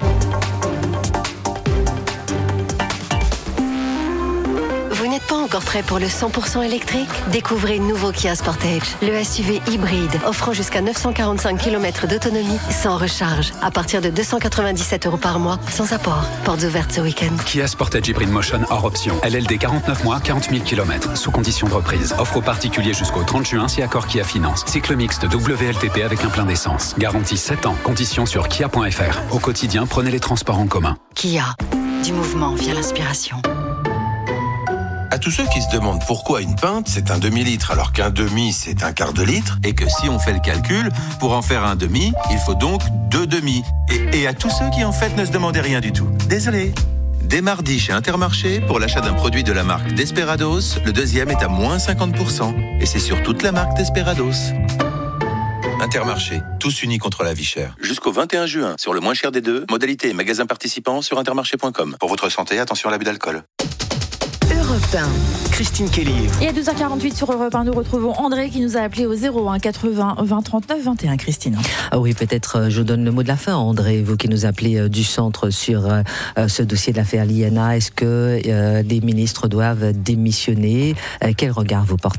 Vous n'êtes pas encore prêt pour le cent pour cent électrique ? Découvrez le nouveau Kia Sportage, le S U V hybride offrant jusqu'à neuf cent quarante-cinq kilomètres d'autonomie sans recharge, à partir de deux cent quatre-vingt-dix-sept euros par mois, sans apport. Portes ouvertes ce week-end. Kia Sportage Hybrid Motion hors option. L L D quarante-neuf mois, quarante mille kilomètres, sous condition de reprise. Offre aux particuliers jusqu'au trente juin si accord Kia Finance. Cycle mixte W L T P avec un plein d'essence. Garantie sept ans. Conditions sur kia point f r. Au quotidien, prenez les transports en commun. Kia, du mouvement via l'inspiration. À tous ceux qui se demandent pourquoi une pinte, c'est un demi-litre, alors qu'un demi, c'est un quart de litre, et que si on fait le calcul, pour en faire un demi, il faut donc deux demi. Et, et à tous ceux qui en fait ne se demandaient rien du tout. Désolé. Dès mardi chez Intermarché, pour l'achat d'un produit de la marque Desperados, le deuxième est à moins cinquante pour cent. Et c'est sur toute la marque Desperados. Intermarché, tous unis contre la vie chère. Jusqu'au vingt et un juin, sur le moins cher des deux, modalité et magasin participant sur intermarché point com. Pour votre santé, attention à l'abus d'alcool. Europe un. Christine Kelly. Et à douze heures quarante-huit sur Europe un, nous retrouvons André qui nous a appelé au zéro un quatre-vingts vingt trente-neuf vingt et un. Christine. Ah oui, peut-être euh, je vous donne le mot de la fin, André, vous qui nous appelez euh, du centre sur euh, ce dossier de l'affaire L'I N A. Est-ce que euh, les ministres doivent démissionner ? euh, Quel regard vous portez ?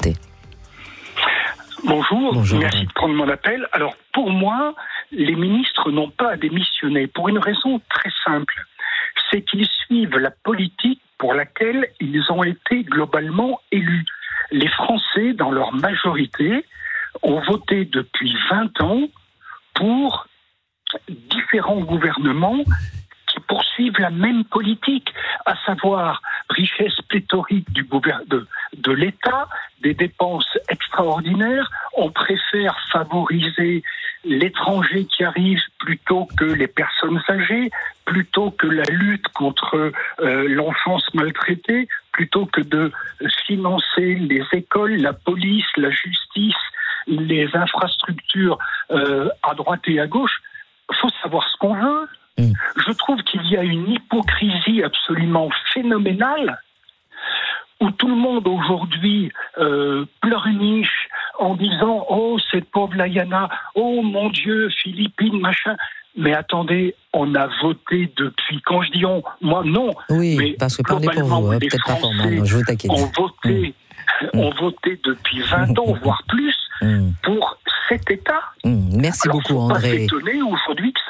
Bonjour, Bonjour, merci André. de prendre mon appel. Alors pour moi, les ministres n'ont pas à démissionner pour une raison très simple. C'est qu'ils suivent la politique pour laquelle ils ont été globalement élus. Les Français, dans leur majorité, ont voté depuis vingt ans pour différents gouvernements qui poursuivent la même politique, à savoir richesse pléthorique du gouver- de, de l'État, des dépenses extraordinaires. On préfère favoriser l'étranger qui arrive plutôt que les personnes âgées, plutôt que la lutte contre euh, l'enfance maltraitée, plutôt que de financer les écoles, la police, la justice, les infrastructures euh, à droite et à gauche. Il faut savoir ce qu'on veut. Mmh. Je trouve qu'il y a une hypocrisie absolument phénoménale où tout le monde aujourd'hui euh, pleurniche en disant « Oh, cette pauvre Layana, oh mon Dieu, Philippines, machin ». Mais attendez, on a voté depuis, quand je dis on, moi non. Oui, mais parce que parlez pour vous, hein, peut-être pas pour moi, non, je vous taquine. On voté, mmh. on voté depuis vingt ans, voire plus, mmh. pour cet État. Mmh. Merci Alors, beaucoup, faut André. pas s'étonner aujourd'hui que ça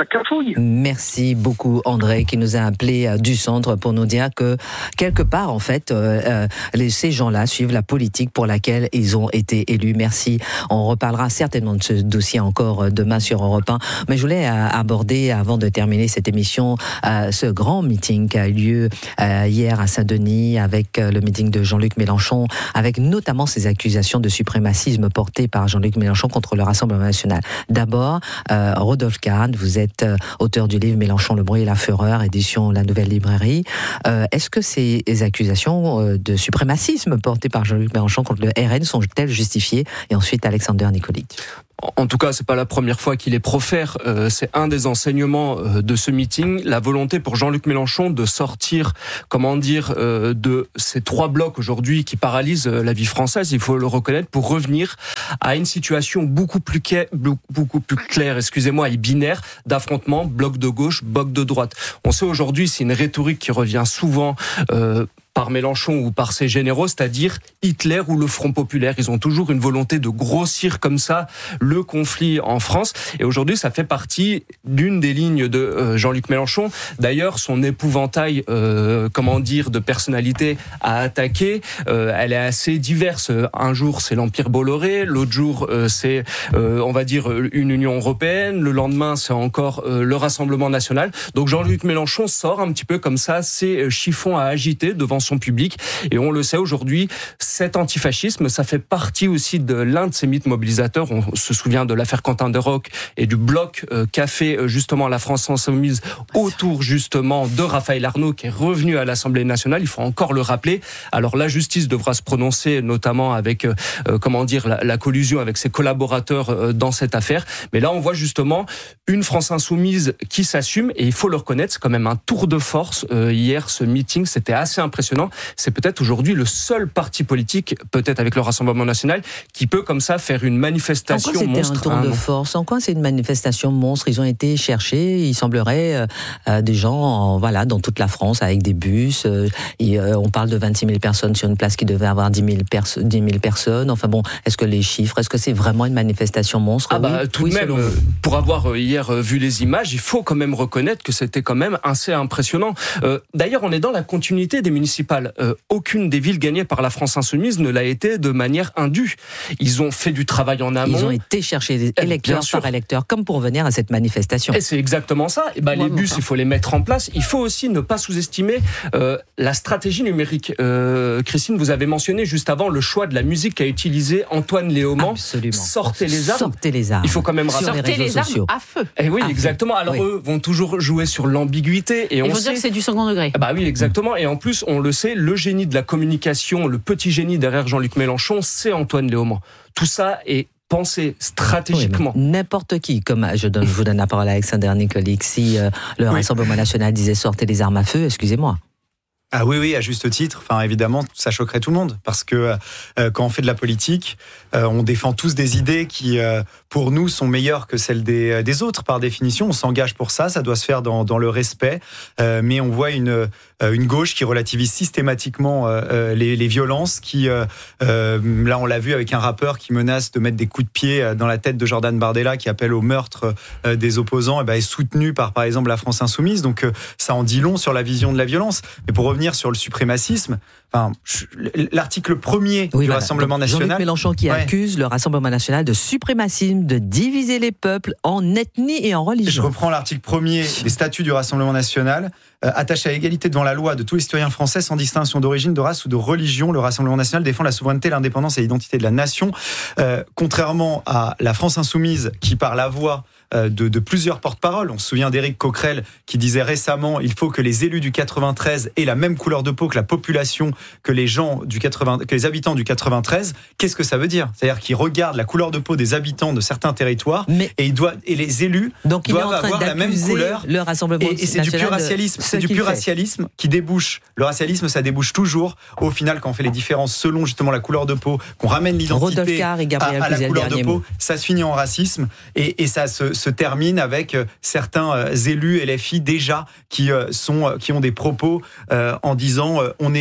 cafouille. Merci beaucoup André qui nous a appelé euh, du centre pour nous dire que quelque part en fait euh, euh, les, ces gens-là suivent la politique pour laquelle ils ont été élus. Merci. On reparlera certainement de ce dossier encore euh, demain sur Europe un. Mais je voulais euh, aborder avant de terminer cette émission euh, ce grand meeting qui a eu lieu euh, hier à Saint-Denis avec euh, le meeting de Jean-Luc Mélenchon, avec notamment ces accusations de suprémacisme portées par Jean-Luc Mélenchon contre le Rassemblement national. D'abord, euh, Rodolphe Kahn, vous êtes euh, auteur du livre Mélenchon, le bruit et la fureur, édition La Nouvelle Librairie. Euh, est-ce que ces accusations euh, de suprémacisme portées par Jean-Luc Mélenchon contre le R N sont-elles justifiées? Et ensuite, Alexander Nikolic. En tout cas, c'est pas la première fois qu'il les profère. Euh, c'est un des enseignements euh, de ce meeting, la volonté pour Jean-Luc Mélenchon de sortir, comment dire, euh, de ces trois blocs aujourd'hui qui paralysent euh, la vie française. Il faut le reconnaître, pour revenir à une situation beaucoup plus claire, beaucoup plus claire, excusez-moi, et binaire d'affrontement, bloc de gauche, bloc de droite. On sait aujourd'hui, c'est une rhétorique qui revient souvent. Euh, par Mélenchon ou par ses généraux, c'est-à-dire Hitler ou le Front populaire. Ils ont toujours une volonté de grossir comme ça le conflit en France. Et aujourd'hui, ça fait partie d'une des lignes de euh, Jean-Luc Mélenchon. D'ailleurs, son épouvantail, euh, comment dire, de personnalité à attaquer, euh, elle est assez diverse. Un jour, c'est l'Empire Bolloré. L'autre jour, euh, c'est, euh, on va dire, une Union européenne. Le lendemain, c'est encore euh, le Rassemblement national. Donc Jean-Luc Mélenchon sort un petit peu comme ça ses chiffons à agiter devant son public. Et on le sait aujourd'hui, cet antifascisme, ça fait partie aussi de l'un de ces mythes mobilisateurs. On se souvient de l'affaire Quentin Deroque et du bloc euh, qu'a fait euh, justement la France insoumise autour justement de Raphaël Arnaud qui est revenu à l'Assemblée nationale. Il faut encore le rappeler. Alors la justice devra se prononcer notamment avec, euh, comment dire, la, la collusion avec ses collaborateurs euh, dans cette affaire. Mais là, on voit justement une France insoumise qui s'assume et il faut le reconnaître, c'est quand même un tour de force. Euh, hier, ce meeting, c'était assez impressionnant. C'est peut-être aujourd'hui le seul parti politique, peut-être avec le Rassemblement national, qui peut comme ça faire une manifestation monstre. En quoi c'était un tour de force? En quoi c'est une manifestation monstre? Ils ont été chercher, il semblerait, euh, euh, des gens en, voilà, dans toute la France avec des bus. Euh, et, euh, on parle de vingt-six mille personnes sur une place qui devait avoir dix mille, pers- dix mille personnes. Enfin bon, est-ce que les chiffres, est-ce que c'est vraiment une manifestation monstre? Ah bah oui, tout oui, de même, euh, pour avoir euh, hier euh, vu les images, il faut quand même reconnaître que c'était quand même assez impressionnant. Euh, d'ailleurs, on est dans la continuité des municipales. Euh, aucune des villes gagnées par la France insoumise ne l'a été de manière indue. Ils ont fait du travail en amont. Ils ont été chercher des électeurs par électeurs, comme pour venir à cette manifestation. Et c'est exactement ça. Et bah, les bus, il faut les mettre en place. Il faut aussi ne pas sous-estimer euh, la stratégie numérique. Euh, Christine, vous avez mentionné juste avant le choix de la musique qu'a utilisé Antoine Léaumont. Absolument. Sortez les armes. Sortez les armes. Il faut quand même rappeler. Sortez les, les armes à feu. Et oui, à exactement. Feu. Alors oui. eux vont toujours jouer sur l'ambiguïté. Et Ils on vont sait... dire que c'est du second degré. Bah oui, exactement. Et en plus, on le sait, le génie de la communication, le petit génie derrière Jean-Luc Mélenchon, c'est Antoine Léaumont. Tout ça est pensé stratégiquement. Oui, n'importe qui, comme je, donne, je vous donne la parole à Alexander Nikolic, si euh, le oui. Rassemblement national disait sortez les armes à feu, excusez-moi. Ah oui, oui, à juste titre. Enfin, évidemment, ça choquerait tout le monde parce que euh, quand on fait de la politique, euh, on défend tous des idées qui, euh, pour nous, sont meilleures que celles des, des autres. Par définition, on s'engage pour ça. Ça doit se faire dans, dans le respect. Euh, mais on voit une, euh, une gauche qui relativise systématiquement euh, les, les violences. Qui, euh, euh, là, on l'a vu avec un rappeur qui menace de mettre des coups de pied dans la tête de Jordan Bardella, qui appelle au meurtre euh, des opposants, et ben, est soutenu par, par exemple, la France insoumise. Donc, euh, ça en dit long sur la vision de la violence. Mais pour revenir sur le suprémacisme, enfin, l'article premier oui, du voilà. Rassemblement Donc, national. Jean-Luc Mélenchon qui ouais. accuse le Rassemblement national de suprémacisme, de diviser les peuples en ethnie et en religion. Je reprends l'article premier des statuts du Rassemblement national. Euh, attaché à l'égalité devant la loi de tous les citoyens français sans distinction d'origine, de race ou de religion, le Rassemblement national défend la souveraineté, l'indépendance et l'identité de la nation. Euh, contrairement à la France insoumise qui, par la voix De, de plusieurs porte-paroles. On se souvient d'Éric Coquerel qui disait récemment il faut que les élus du quatre-vingt-treize aient la même couleur de peau que la population, que les gens du quatre-vingts, que les habitants du quatre-vingt-treize. Qu'est-ce que ça veut dire? C'est-à-dire qu'ils regardent la couleur de peau des habitants de certains territoires mais et, ils doivent, et les élus donc doivent avoir la même couleur. Le Rassemblement et, et c'est du pur racialisme. C'est du pur racialisme qui débouche. Le racialisme, ça débouche toujours au final quand on fait les différences selon justement la couleur de peau, qu'on ramène l'identité à, à la couleur de peau, ça se finit en racisme et, et ça se se termine avec certains élus L F I déjà qui sont qui ont des propos euh, en disant euh, on est on fait plus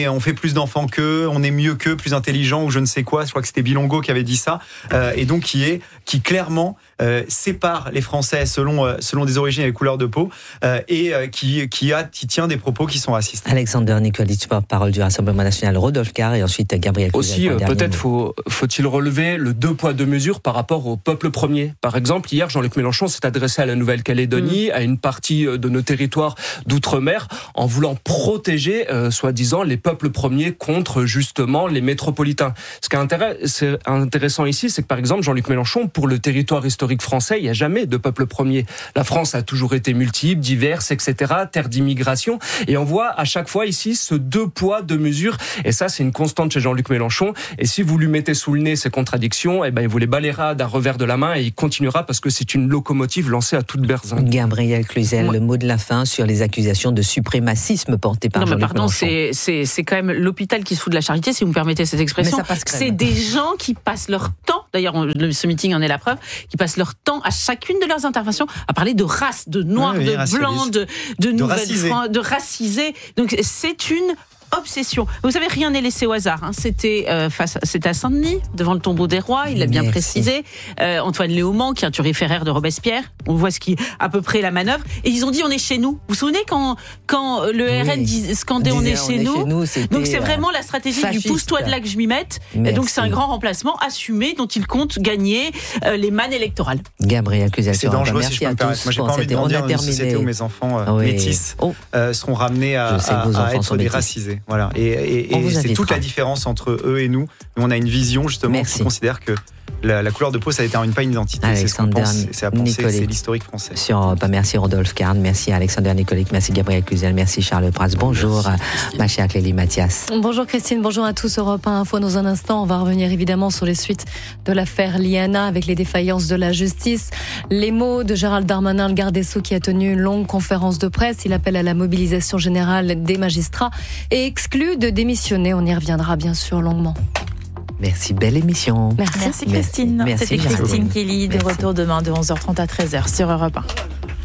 plus d'enfants qu'eux, on est mieux qu'eux, plus intelligents ou je ne sais quoi. Je crois que c'était Bilongo qui avait dit ça. Euh, et donc qui est qui clairement euh, sépare les Français selon euh, selon des origines et des couleurs de peau euh, et euh, qui qui a qui tient des propos qui sont racistes. Alexander Nikolic, porte-parole du Rassemblement national, Rodolphe Carr et ensuite Gabriel Aussi, Cluzel, euh, peut-être faut, faut-il relever le deux poids deux mesures par rapport au peuple premier. Par exemple, hier, Jean-Luc Mélenchon s'est adressé à la Nouvelle-Calédonie, mmh. à une partie de nos territoires d'outre-mer, en voulant protéger, euh, soi-disant, les peuples premiers contre justement les métropolitains. Ce qui est intéressant, intéressant ici, c'est que par exemple, Jean-Luc Mélenchon, pour le territoire historique français, il n'y a jamais de peuple premier. La France a toujours été multiple, diverse, et cetera, terre d'immigration, et on voit à chaque fois ici ce deux poids deux mesures, et ça c'est une constante chez Jean-Luc Mélenchon, et si vous lui mettez sous le nez ces contradictions, eh ben, il vous les balayera d'un revers de la main et il continuera parce que c'est une locomotive lancée à toute berzingue. Gabriel Cluzel, le mot de la fin sur les accusations de suprémacisme portées par non, Jean-Luc pardon, Mélenchon. C'est, c'est, c'est quand même l'hôpital qui se fout de la charité, si vous me permettez cette expression. C'est des gens qui passent leur temps, d'ailleurs ce meeting en est la preuve, qui passent leur temps à chacune de leurs interventions à parler de race, de noir, oui, de blanc, de, de, de nouvelles, de racisé. Donc c'est une obsession. Vous savez, rien n'est laissé au hasard. Hein. C'était euh, face, c'était à Saint-Denis, devant le tombeau des rois. Il l'a bien Merci. précisé. Euh, Antoine Léaumont, qui est un turiféraire de Robespierre. On voit ce qui, à peu près la manœuvre. Et ils ont dit on est chez nous. Vous vous souvenez quand quand le oui. R N dis, scandait on, on est, chez, on nous. est chez nous. Donc c'est vraiment la stratégie fasciste. Du pousse-toi de là que je m'y mette. Et donc c'est un grand remplacement assumé dont il compte gagner euh, les mannes électorales. Gabriel Cluzel, c'est dangereux si je peux me permettre. Moi j'ai pas envie de grandir dans une société où mes enfants euh, oui. métis oh. euh, seront ramenés à, à, à être déracisés. Voilà. Et, et, et c'est toute la différence entre eux et nous. Nous, on a une vision, justement, Merci. Qui considère que la, la couleur de peau, ça ne détermine pas une identité. Alexander c'est ce qu'on pense, c'est à penser que c'est l'historique français. Sur, bah, merci Rodolphe Carr, merci Alexander Nikolic, merci Gabriel Cluzel, merci Charles Prats. Bonjour, merci. Ma chère Clélie Mathias. Bonjour Christine, bonjour à tous. Europe un Info dans un instant. On va revenir évidemment sur les suites de l'affaire Liana avec les défaillances de la justice. Les mots de Gérald Darmanin, le garde des Sceaux, qui a tenu une longue conférence de presse. Il appelle à la mobilisation générale des magistrats et exclut de démissionner. On y reviendra bien sûr longuement. Merci, belle émission. Merci, Merci Christine. Merci. C'était Merci. Christine Kelly, de Merci. Retour demain de onze heures trente à treize heures sur Europe un.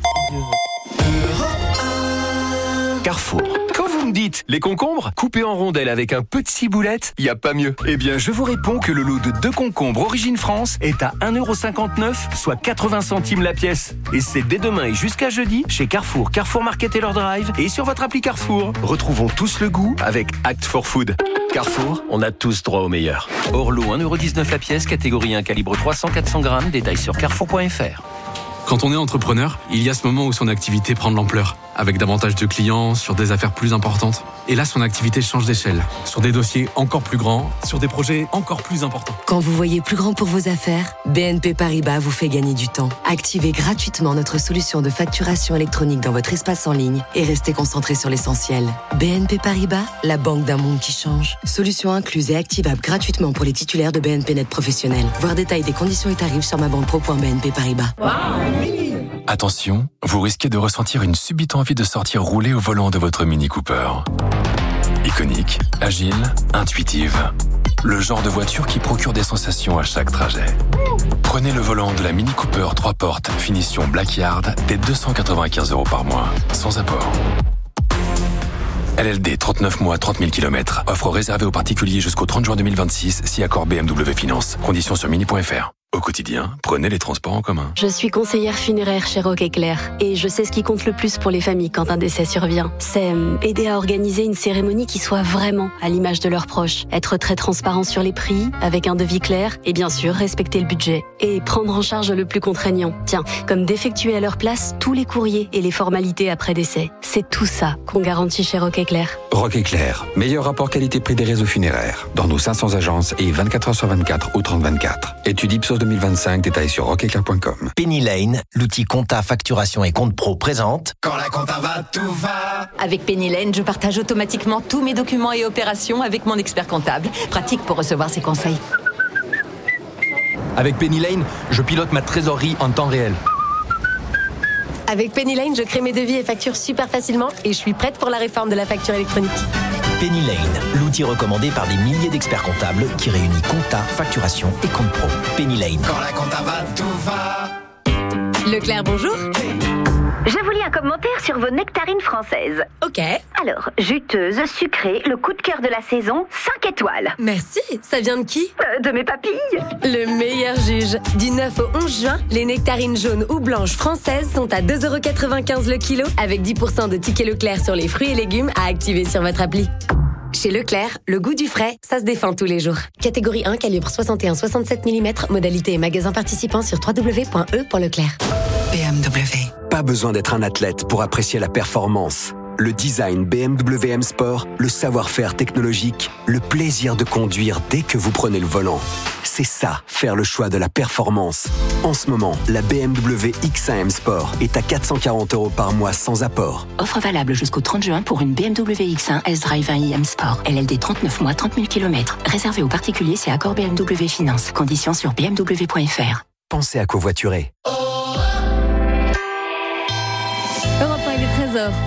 Carrefour. Quand vous me dites les concombres coupés en rondelles avec un peu de ciboulette, il n'y a pas mieux. Eh bien, je vous réponds que le lot de deux concombres Origine France est à un euro cinquante-neuf, soit quatre-vingts centimes la pièce. Et c'est dès demain et jusqu'à jeudi chez Carrefour, Carrefour Market et leur drive et sur votre appli Carrefour. Retrouvons tous le goût avec Act for Food. Carrefour, on a tous droit au meilleur. Hors lot, un euro dix-neuf la pièce, catégorie un, calibre trois cents à quatre cents grammes, détail sur carrefour point f r. Quand on est entrepreneur, il y a ce moment où son activité prend de l'ampleur, avec davantage de clients, sur des affaires plus importantes. Et là, son activité change d'échelle, sur des dossiers encore plus grands, sur des projets encore plus importants. Quand vous voyez plus grand pour vos affaires, B N P Paribas vous fait gagner du temps. Activez gratuitement notre solution de facturation électronique dans votre espace en ligne et restez concentré sur l'essentiel. B N P Paribas, la banque d'un monde qui change. Solution incluse et activable gratuitement pour les titulaires de B N P Net professionnels. Voir détail des conditions et tarifs sur ma banque pro point b n p paribas. Wow. Attention, vous risquez de ressentir une subite envie de sortir rouler au volant de votre Mini Cooper. Iconique, agile, intuitive. Le genre de voiture qui procure des sensations à chaque trajet. Prenez le volant de la Mini Cooper trois portes, finition Blackyard, dès deux cent quatre-vingt-quinze euros par mois, sans apport. L L D, trente-neuf mois, trente mille kilomètres. Offre réservée aux particuliers jusqu'au trente juin deux mille vingt-six, si accord B M W Finance. Conditions sur mini point f r. Au quotidien, prenez les transports en commun. Je suis conseillère funéraire chez Rock Éclair et je sais ce qui compte le plus pour les familles quand un décès survient. C'est aider à organiser une cérémonie qui soit vraiment à l'image de leurs proches. Être très transparent sur les prix, avec un devis clair et bien sûr respecter le budget. Et prendre en charge le plus contraignant. Tiens, comme d'effectuer à leur place tous les courriers et les formalités après décès. C'est tout ça qu'on garantit chez Rock Éclair. Rock Éclair, meilleur rapport qualité-prix des réseaux funéraires. Dans nos cinq cents agences et vingt-quatre heures sur vingt-quatre au trente vingt-quatre. Étude Ipsos deux mille vingt-cinq, détails sur rock éclair point com. Penny Lane, l'outil compta, facturation et compte pro présente. Quand la compta va, tout va. Avec Penny Lane, je partage automatiquement tous mes documents et opérations avec mon expert comptable. Pratique pour recevoir ses conseils. Avec Penny Lane, je pilote ma trésorerie en temps réel. Avec Penny Lane, je crée mes devis et factures super facilement et je suis prête pour la réforme de la facture électronique. Penny Lane, l'outil recommandé par des milliers d'experts comptables qui réunit compta, facturation et compte pro. Penny Lane. Quand la compta va, tout va. Leclerc, bonjour. Je vous lis un commentaire sur sur vos nectarines françaises. Ok. Alors, juteuse, sucrée, le coup de cœur de la saison, cinq étoiles. Merci. Ça vient de qui? euh, De mes papilles. Le meilleur juge. Du neuf au onze juin, les nectarines jaunes ou blanches françaises sont à deux euros quatre-vingt-quinze le kilo, avec dix pour cent de tickets Leclerc sur les fruits et légumes à activer sur votre appli. Chez Leclerc, le goût du frais, ça se défend tous les jours. Catégorie un, calibre soixante et un virgule soixante-sept millimètres, modalité et magasin participant sur w w w point e point leclerc. B M W. Pas besoin d'être un athlète pour apprécier la performance. Le design B M W M Sport, le savoir-faire technologique, le plaisir de conduire dès que vous prenez le volant. C'est ça, faire le choix de la performance. En ce moment, la B M W X un M Sport est à quatre cent quarante euros par mois sans apport. Offre valable jusqu'au trente juin pour une B M W X un S-Drive un i M Sport. L L D trente-neuf mois, trente mille kilomètres. Réservé aux particuliers, c'est accord B M W Finance. Conditions sur b m w point f r. Pensez à covoiturer. Europe un, il est treize heures.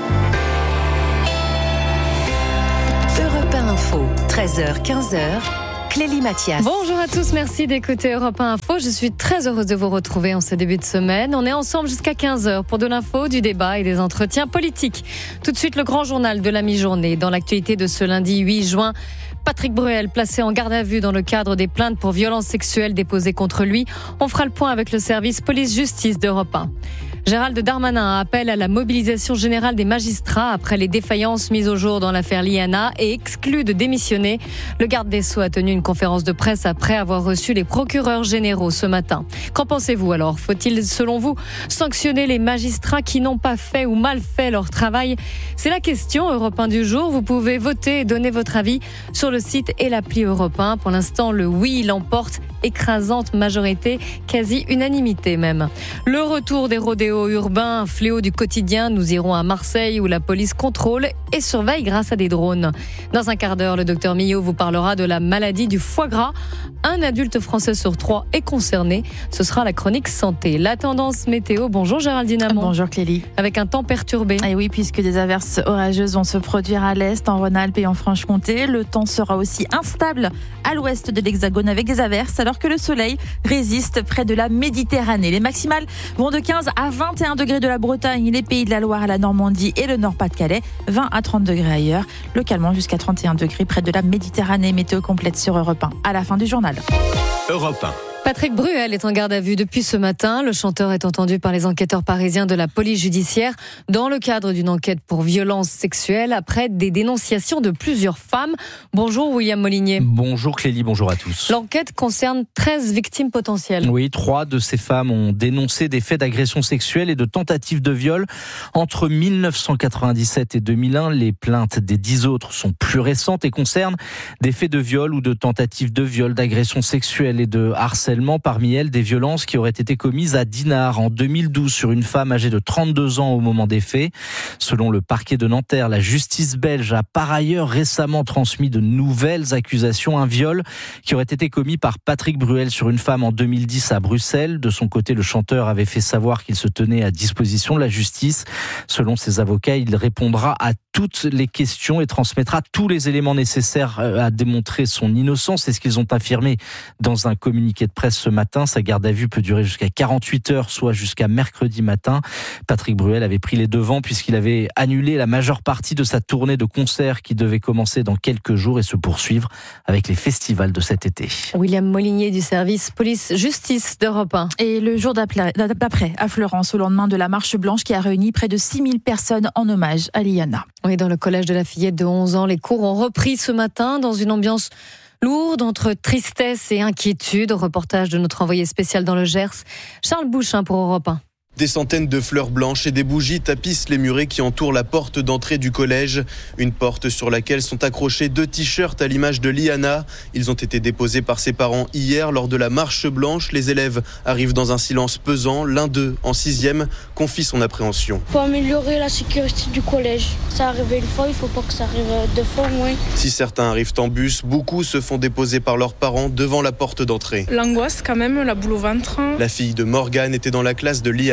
Europe un Info, treize heures quinze heures. Clélie Mathias. Bonjour à tous, merci d'écouter Europe un Info. Je suis très heureuse de vous retrouver en ce début de semaine. On est ensemble jusqu'à quinze heures pour de l'info, du débat et des entretiens politiques. Tout de suite, le grand journal de la mi-journée. Dans l'actualité de ce lundi huit juin, Patrick Bruel, placé en garde à vue dans le cadre des plaintes pour violences sexuelles déposées contre lui. On fera le point avec le service police-justice d'Europe un. Gérald Darmanin appelle à la mobilisation générale des magistrats après les défaillances mises au jour dans l'affaire Liana et exclut de démissionner. Le garde des Sceaux a tenu une conférence de presse après avoir reçu les procureurs généraux ce matin. Qu'en pensez-vous alors ? Faut-il, selon vous, sanctionner les magistrats qui n'ont pas fait ou mal fait leur travail ? C'est la question Europe un du jour. Vous pouvez voter et donner votre avis sur le site et l'appli Europe un. Pour l'instant, le oui l'emporte, écrasante majorité, quasi unanimité même. Le retour des rodéos urbains, fléau du quotidien. Nous irons à Marseille où la police contrôle et surveille grâce à des drones. Dans un quart d'heure, le docteur Millot vous parlera de la maladie du foie gras. Un adulte français sur trois est concerné. Ce sera la chronique santé. La tendance météo. Bonjour Géraldine Amont. Bonjour Clélie. Avec un temps perturbé. Et oui, puisque des averses orageuses vont se produire à l'est, en Rhône-Alpes et en Franche-Comté. Le temps sera aussi instable à l'ouest de l'Hexagone avec des averses, alors que le soleil résiste près de la Méditerranée. Les maximales vont de quinze à vingt et un degrés de la Bretagne, les Pays de la Loire à la Normandie et le Nord-Pas-de-Calais, vingt à trente degrés ailleurs, localement jusqu'à trente et un degrés près de la Méditerranée. Météo complète sur Europe un à la fin du journal. Europe un. Patrick Bruel est en garde à vue depuis ce matin. Le chanteur est entendu par les enquêteurs parisiens de la police judiciaire dans le cadre d'une enquête pour violences sexuelles après des dénonciations de plusieurs femmes. Bonjour William Molinier. Bonjour Clélie, bonjour à tous. L'enquête concerne treize victimes potentielles. Oui, trois de ces femmes ont dénoncé des faits d'agression sexuelle et de tentatives de viol entre mille neuf cent quatre-vingt-dix-sept et deux mille un. Les plaintes des dix autres sont plus récentes et concernent des faits de viol ou de tentatives de viol, d'agression sexuelle et de harcèlement. Parmi elles, des violences qui auraient été commises à Dinard en deux mille douze sur une femme âgée de trente-deux ans au moment des faits. Selon le parquet de Nanterre, la justice belge a par ailleurs récemment transmis de nouvelles accusations. Un viol qui aurait été commis par Patrick Bruel sur une femme en deux mille dix à Bruxelles. De son côté, le chanteur avait fait savoir qu'il se tenait à disposition de la justice. Selon ses avocats, il répondra à toutes les questions et transmettra tous les éléments nécessaires à démontrer son innocence. C'est ce qu'ils ont affirmé dans un communiqué de presse ce matin. Sa garde à vue peut durer jusqu'à quarante-huit heures, soit jusqu'à mercredi matin. Patrick Bruel avait pris les devants puisqu'il avait annulé la majeure partie de sa tournée de concerts qui devait commencer dans quelques jours et se poursuivre avec les festivals de cet été. William Molinier du service police-justice d'Europe un. Et le jour d'après, à Fleurance, au lendemain de la marche blanche qui a réuni près de six mille personnes en hommage à Liana. Oui, dans le collège de la fillette de onze ans, les cours ont repris ce matin dans une ambiance lourde entre tristesse et inquiétude. Reportage de notre envoyé spécial dans le Gers, Charles Bouchin pour Europe un. Des centaines de fleurs blanches et des bougies tapissent les murets qui entourent la porte d'entrée du collège. Une porte sur laquelle sont accrochés deux t-shirts à l'image de Liana. Ils ont été déposés par ses parents hier lors de la marche blanche. Les élèves arrivent dans un silence pesant. L'un d'eux, en sixième, confie son appréhension. Il faut améliorer la sécurité du collège. Ça arrive une fois, il ne faut pas que ça arrive deux fois au moins. Si certains arrivent en bus, beaucoup se font déposer par leurs parents devant la porte d'entrée. L'angoisse quand même, la boule au ventre. La fille de Morgane était dans la classe de Liana.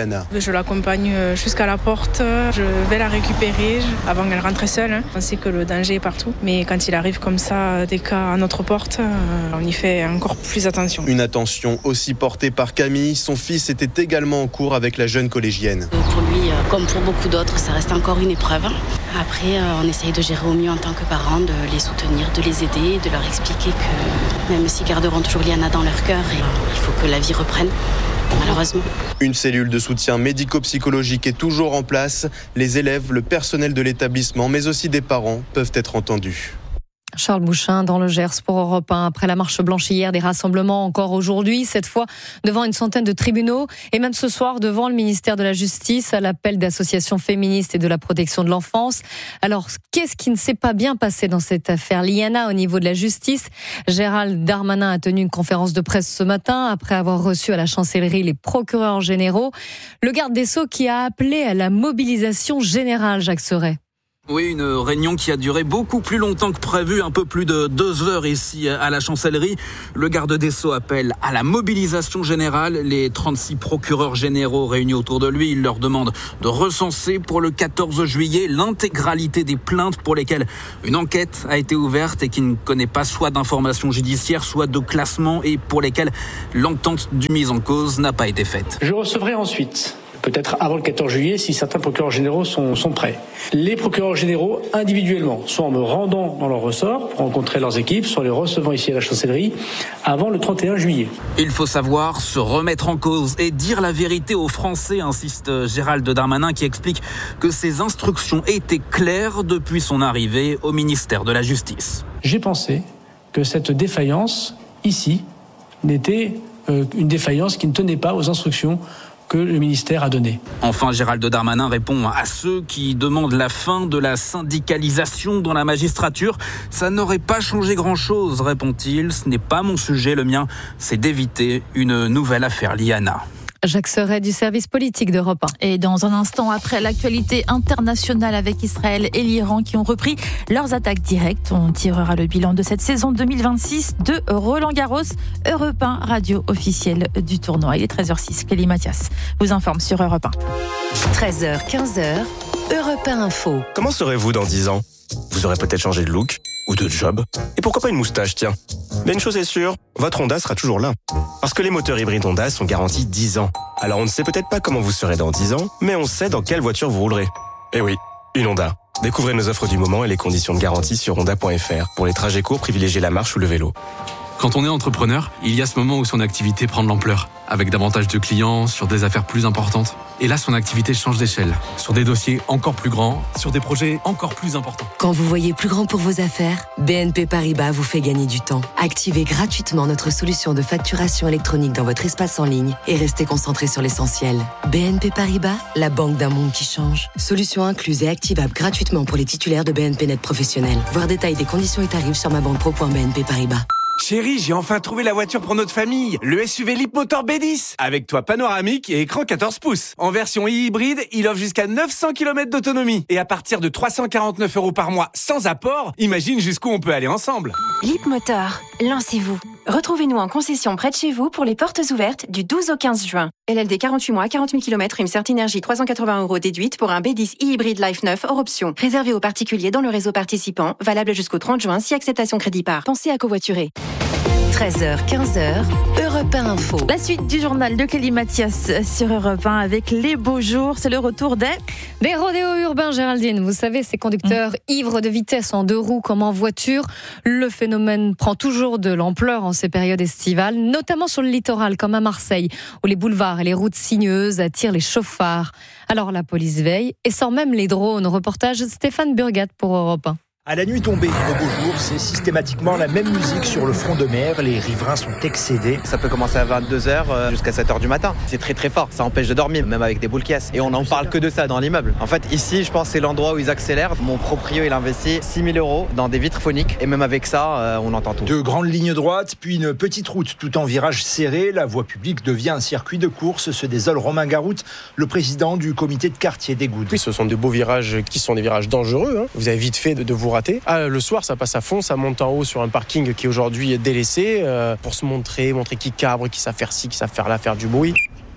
Liana. Je l'accompagne jusqu'à la porte, je vais la récupérer avant qu'elle rentre seule. On sait que le danger est partout, mais quand il arrive comme ça, des cas à notre porte, on y fait encore plus attention. Une attention aussi portée par Camille. Son fils était également en cours avec la jeune collégienne. Pour lui, comme pour beaucoup d'autres, ça reste encore une épreuve. Après, on essaye de gérer au mieux en tant que parents, de les soutenir, de les aider, de leur expliquer que même s'ils garderont toujours Liana dans leur cœur, il faut que la vie reprenne. Malheureusement. Une cellule de soutien médico-psychologique est toujours en place. Les élèves, le personnel de l'établissement, mais aussi des parents peuvent être entendus. Charles Bouchin dans le Gers pour Europe un. Après la marche blanche hier, des rassemblements encore aujourd'hui, cette fois devant une centaine de tribunaux et même ce soir devant le ministère de la Justice à l'appel d'associations féministes et de la protection de l'enfance. Alors, qu'est-ce qui ne s'est pas bien passé dans cette affaire Liana au niveau de la justice? Gérald Darmanin a tenu une conférence de presse ce matin après avoir reçu à la chancellerie les procureurs généraux. Le garde des Sceaux qui a appelé à la mobilisation générale, Jacques Serret. Oui, une réunion qui a duré beaucoup plus longtemps que prévu, un peu plus de deux heures ici à la chancellerie. Le garde des Sceaux appelle à la mobilisation générale. Les trente-six procureurs généraux réunis autour de lui, il leur demande de recenser pour le quatorze juillet l'intégralité des plaintes pour lesquelles une enquête a été ouverte et qui ne connaît pas soit d'informations judiciaires, soit de classement et pour lesquelles l'entente du mis en cause n'a pas été faite. Je recevrai ensuite, peut-être avant le quatorze juillet, si certains procureurs généraux sont, sont prêts. Les procureurs généraux, individuellement, soit en me rendant dans leur ressort pour rencontrer leurs équipes, soit les recevant ici à la chancellerie, avant le trente et un juillet. Il faut savoir se remettre en cause et dire la vérité aux Français, insiste Gérald Darmanin, qui explique que ses instructions étaient claires depuis son arrivée au ministère de la Justice. J'ai pensé que cette défaillance, ici, n'était euh, une défaillance qui ne tenait pas aux instructions que le ministère a donné. Enfin, Gérald Darmanin répond à ceux qui demandent la fin de la syndicalisation dans la magistrature. Ça n'aurait pas changé grand-chose, répond-il. Ce n'est pas mon sujet, le mien, c'est d'éviter une nouvelle affaire Liana. Jacques Serret du service politique d'Europe un. Et dans un instant, après l'actualité internationale avec Israël et l'Iran qui ont repris leurs attaques directes, on tirera le bilan de cette saison deux mille vingt-six de Roland-Garros. Europe un, radio officielle du tournoi. Il est treize heures six. Kelly Mathias vous informe sur Europe un. treize heures, quinze heures, Europe un Info. Comment serez-vous dans dix ans ? Vous aurez peut-être changé de look ou de job. Et pourquoi pas une moustache, tiens. Mais une chose est sûre, votre Honda sera toujours là. Parce que les moteurs hybrides Honda sont garantis dix ans. Alors on ne sait peut-être pas comment vous serez dans dix ans, mais on sait dans quelle voiture vous roulerez. Eh oui, une Honda. Découvrez nos offres du moment et les conditions de garantie sur honda point f r. Pour les trajets courts, privilégiez la marche ou le vélo. Quand on est entrepreneur, il y a ce moment où son activité prend de l'ampleur, avec davantage de clients, sur des affaires plus importantes. Et là, son activité change d'échelle, sur des dossiers encore plus grands, sur des projets encore plus importants. Quand vous voyez plus grand pour vos affaires, B N P Paribas vous fait gagner du temps. Activez gratuitement notre solution de facturation électronique dans votre espace en ligne et restez concentré sur l'essentiel. B N P Paribas, la banque d'un monde qui change. Solution incluse et activable gratuitement pour les titulaires de B N P Net professionnels. Voir détail des conditions et tarifs sur ma banque pro point b n p paribas. Chérie, j'ai enfin trouvé la voiture pour notre famille. Le S U V Leapmotor B dix. Avec toit panoramique et écran quatorze pouces. En version hybride, il offre jusqu'à neuf cents kilomètres d'autonomie. Et à partir de trois cent quarante-neuf euros par mois sans apport, imagine jusqu'où on peut aller ensemble. Leapmotor, lancez-vous. Retrouvez-nous en concession près de chez vous pour les portes ouvertes du douze au quinze juin. L L D quarante-huit mois, quarante mille kilomètres, prime Certinergie trois cent quatre-vingts euros déduite pour un B dix e-hybride Life neuf hors option. Réservé aux particuliers dans le réseau participant, valable jusqu'au trente juin si acceptation crédit par. Pensez à covoiturer. treize heures, quinze heures, Europe un Info. La suite du journal de Kelly Mathias sur Europe un avec les beaux jours. C'est le retour des... Des rodéos urbains, Géraldine. Vous savez, ces conducteurs mmh. ivres de vitesse en deux roues comme en voiture. Le phénomène prend toujours de l'ampleur en ces périodes estivales, notamment sur le littoral comme à Marseille, où les boulevards et les routes sinueuses attirent les chauffards. Alors la police veille et sort même les drones. Reportage Stéphane Burgat pour Europe un. À la nuit tombée, au beau jour, c'est systématiquement la même musique sur le front de mer. Les riverains sont excédés. Ça peut commencer à vingt-deux heures jusqu'à sept heures du matin. C'est très très fort, ça empêche de dormir, même avec des boules caisses. Et on n'en parle que de ça dans l'immeuble. En fait, ici, je pense que c'est l'endroit où ils accélèrent. Mon proprio, il investit six mille euros dans des vitres phoniques. Et même avec ça, on entend tout. De grandes lignes droites, puis une petite route tout en virage serré. La voie publique devient un circuit de course, se désole Romain Garout, le président du comité de quartier des Goudes. Oui, ce sont de beaux virages qui sont des virages dangereux. Hein. Vous avez vite fait de, de vous rater. Ah, le soir, ça passe à fond, ça monte en haut sur un parking qui aujourd'hui est délaissé euh, pour se montrer, montrer qui cabre, qui savent faire ci, qui savent faire là, faire du bruit.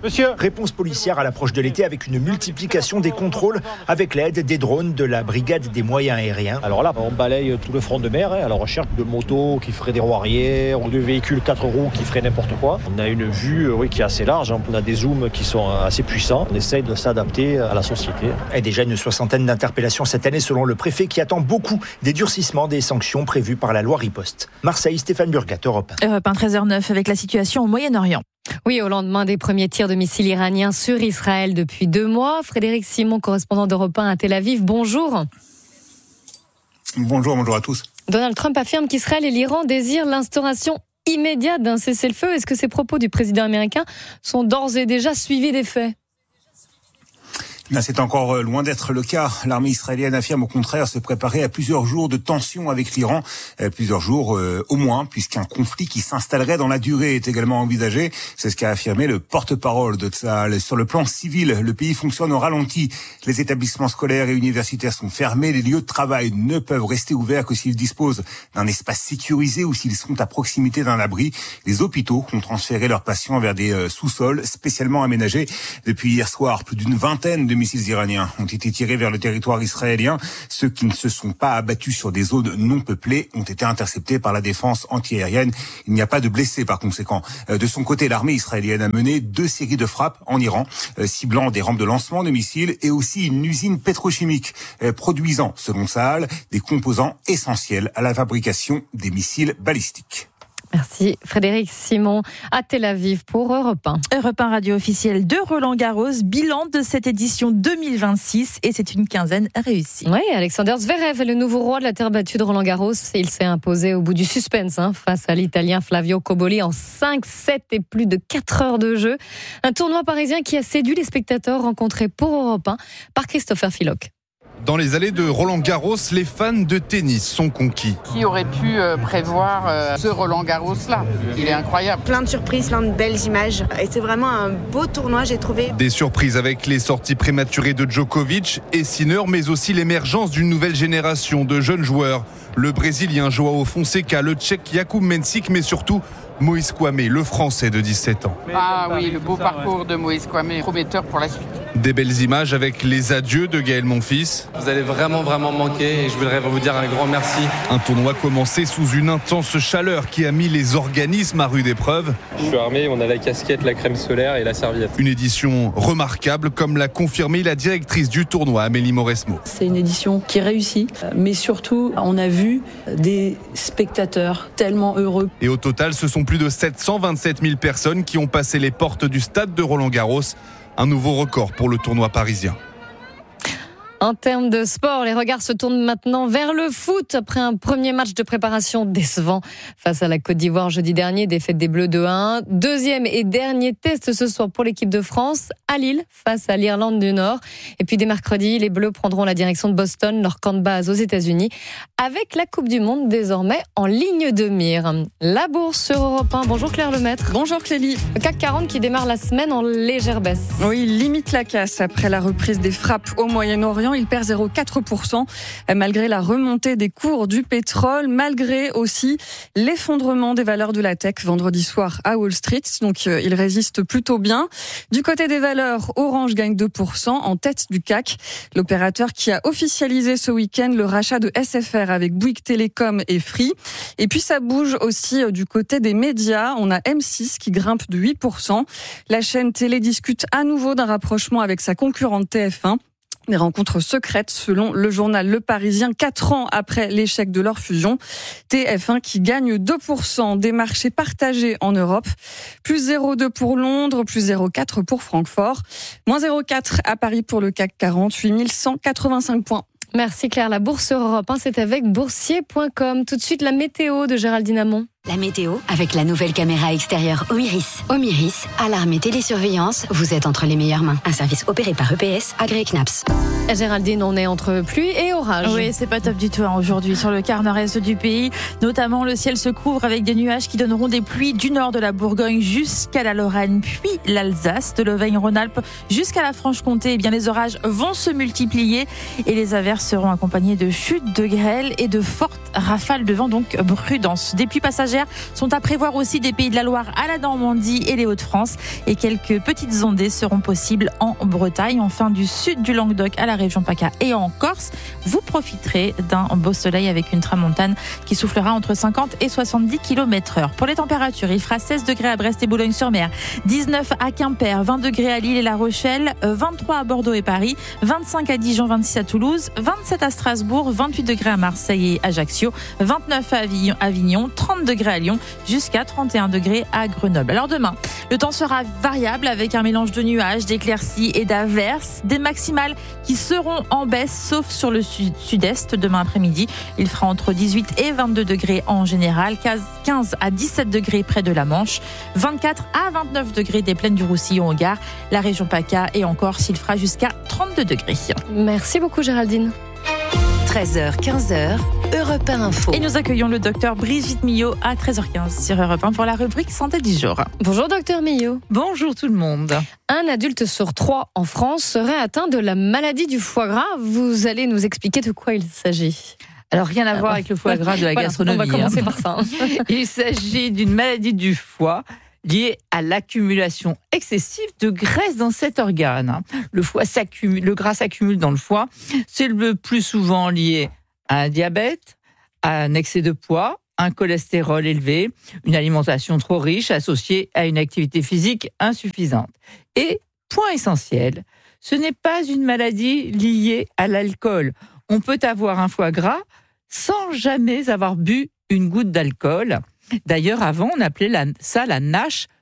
Monsieur. Réponse policière à l'approche de l'été avec une multiplication des contrôles avec l'aide des drones de la brigade des moyens aériens. Alors là, on balaye tout le front de mer à la recherche de motos qui feraient des roues arrière ou de véhicules quatre roues qui feraient n'importe quoi. On a une vue oui, qui est assez large, on a des zooms qui sont assez puissants. On essaye de s'adapter à la société. Et déjà une soixantaine d'interpellations cette année selon le préfet qui attend beaucoup des durcissements des sanctions prévues par la loi Riposte. Marseille, Stéphane Burgat, Europe un. Europe un, treize heures neuf avec la situation au Moyen-Orient. Oui, au lendemain des premiers tirs de missiles iraniens sur Israël depuis deux mois. Frédéric Simon, correspondant d'Europe un à Tel Aviv, bonjour. Bonjour, bonjour à tous. Donald Trump affirme qu'Israël et l'Iran désirent l'instauration immédiate d'un cessez-le-feu. Est-ce que ces propos du président américain sont d'ores et déjà suivis des faits ? C'est encore loin d'être le cas. L'armée israélienne affirme au contraire se préparer à plusieurs jours de tensions avec l'Iran. Plusieurs jours euh, au moins, puisqu'un conflit qui s'installerait dans la durée est également envisagé. C'est ce qu'a affirmé le porte-parole de Tsahal. Sur le plan civil, le pays fonctionne au ralenti. Les établissements scolaires et universitaires sont fermés. Les lieux de travail ne peuvent rester ouverts que s'ils disposent d'un espace sécurisé ou s'ils sont à proximité d'un abri. Les hôpitaux ont transféré leurs patients vers des euh, sous-sols spécialement aménagés. Depuis hier soir, plus d'une vingtaine de missiles iraniens ont été tirés vers le territoire israélien. Ceux qui ne se sont pas abattus sur des zones non peuplées ont été interceptés par la défense antiaérienne. Il n'y a pas de blessés par conséquent. De son côté, l'armée israélienne a mené deux séries de frappes en Iran, ciblant des rampes de lancement de missiles et aussi une usine pétrochimique produisant, selon Tsahal, des composants essentiels à la fabrication des missiles balistiques. Merci Frédéric Simon à Tel Aviv pour Europe un. Europe un radio officielle de Roland Garros, bilan de cette édition deux mille vingt-six et c'est une quinzaine réussie. Oui, Alexander Zverev est le nouveau roi de la terre battue de Roland Garros. Il s'est imposé au bout du suspense hein, face à l'Italien Flavio Cobolli en cinq sept et plus de quatre heures de jeu. Un tournoi parisien qui a séduit les spectateurs rencontrés pour Europe un par Christopher Philoc. Dans les allées de Roland-Garros, les fans de tennis sont conquis. Qui aurait pu prévoir ce Roland-Garros-là ? Il est incroyable. Plein de surprises, plein de belles images. Et c'est vraiment un beau tournoi, j'ai trouvé. Des surprises avec les sorties prématurées de Djokovic et Sinner, mais aussi l'émergence d'une nouvelle génération de jeunes joueurs. Le Brésilien Joao Fonseca, le Tchèque Jakub Mensik, mais surtout Moïse Kouame, le Français de dix-sept ans. Ah oui, le beau parcours de Moïse Kouame, prometteur pour la suite. Des belles images avec les adieux de Gaël Monfils. Vous allez vraiment, vraiment manquer et je voudrais vous dire un grand merci. Un tournoi commencé sous une intense chaleur qui a mis les organismes à rude épreuve. Je suis armé, on a la casquette, la crème solaire et la serviette. Une édition remarquable, comme l'a confirmé la directrice du tournoi, Amélie Mauresmo. C'est une édition qui réussit, mais surtout, on a vu des spectateurs tellement heureux. Et au total, ce sont plus de sept cent vingt-sept mille personnes qui ont passé les portes du stade de Roland-Garros. Un nouveau record pour le tournoi parisien. En termes de sport, les regards se tournent maintenant vers le foot après un premier match de préparation décevant face à la Côte d'Ivoire jeudi dernier, défaite des Bleus deux à un. Deuxième et dernier test ce soir pour l'équipe de France à Lille face à l'Irlande du Nord. Et puis dès mercredi, les Bleus prendront la direction de Boston, leur camp de base aux États-Unis, avec la Coupe du Monde désormais en ligne de mire. La bourse sur Europe un. Bonjour Claire Lemaître. Bonjour Clélie. Le C A C quarante qui démarre la semaine en légère baisse. Oui, il limite la casse après la reprise des frappes au Moyen-Orient. Il perd zéro virgule quatre pour cent malgré la remontée des cours du pétrole, malgré aussi l'effondrement des valeurs de la tech vendredi soir à Wall Street. Donc euh, il résiste plutôt bien. Du côté des valeurs, Orange gagne deux pour cent en tête du C A C. L'opérateur qui a officialisé ce week-end le rachat de S F R avec Bouygues Télécom et Free. Et puis ça bouge aussi du côté des médias. On a M six qui grimpe de huit pour cent. La chaîne télé discute à nouveau d'un rapprochement avec sa concurrente T F un. Des rencontres secrètes selon le journal Le Parisien, quatre ans après l'échec de leur fusion. T F un qui gagne deux pour cent des marchés partagés en Europe. Plus zéro virgule deux pour Londres, plus zéro virgule quatre pour Francfort. Moins zéro virgule quatre à Paris pour le C A C quarante, huit mille cent quatre-vingt-cinq points. Merci Claire. La Bourse sur Europe un, c'est avec boursier point com. Tout de suite, la météo de Géraldine Amont. La météo avec la nouvelle caméra extérieure Omiris. Omiris, alarme et télésurveillance, vous êtes entre les meilleures mains. Un service opéré par E P S, agréé C N A P S. Géraldine, on est entre pluie et orage. Oui, c'est pas top du tout hein, aujourd'hui sur le quart nord-est du pays. Notamment, le ciel se couvre avec des nuages qui donneront des pluies du nord de la Bourgogne jusqu'à la Lorraine, puis l'Alsace, de l'Auvergne-Rhône-Alpes jusqu'à la Franche-Comté. Eh bien, les orages vont se multiplier et les averses seront accompagnées de chutes, de grêle et de fortes rafales de vent. Donc, prudence. Des pluies passagères bergère sont à prévoir aussi des Pays de la Loire à la Normandie et les Hauts-de-France. Et quelques petites ondées seront possibles en Bretagne. Enfin, du sud du Languedoc à la région PACA et en Corse, vous profiterez d'un beau soleil avec une tramontane qui soufflera entre cinquante et soixante-dix kilomètres heure. Pour les températures, il fera seize degrés à Brest et Boulogne-sur-Mer, dix-neuf à Quimper, vingt degrés à Lille et La Rochelle, vingt-trois à Bordeaux et Paris, vingt-cinq à Dijon, vingt-six à Toulouse, vingt-sept à Strasbourg, vingt-huit degrés à Marseille et Ajaccio, vingt-neuf à Avignon, trente degrés à Lyon, jusqu'à trente et un degrés à Grenoble. Alors demain, le temps sera variable avec un mélange de nuages, d'éclaircies et d'averses, des maximales qui seront en baisse sauf sur le sud- sud-est demain après-midi. Il fera entre dix-huit et vingt-deux degrés en général, quinze à dix-sept degrés près de la Manche, vingt-quatre à vingt-neuf degrés des plaines du Roussillon au Gard, la région PACA et encore s'il fera jusqu'à trente-deux degrés. Merci beaucoup Géraldine. treize heures quinze, Europe un Info. Et nous accueillons le docteur Brigitte Millot à treize heures quinze sur Europe un pour la rubrique Santé du jour. Bonjour docteur Millot. Bonjour tout le monde. Un adulte sur trois en France serait atteint de la maladie du foie gras. Vous allez nous expliquer de quoi il s'agit. Alors, rien à voir avec le foie gras de la voilà, gastronomie. On va commencer hein. par ça. Il s'agit d'une maladie du foie liée à l'accumulation excessive de graisse dans cet organe. Le, foie s'accumule, le gras s'accumule dans le foie. C'est le plus souvent lié à un diabète, à un excès de poids, un cholestérol élevé, une alimentation trop riche associée à une activité physique insuffisante. Et, point essentiel, ce n'est pas une maladie liée à l'alcool. On peut avoir un foie gras sans jamais avoir bu une goutte d'alcool. D'ailleurs, avant, on appelait la, ça la NASH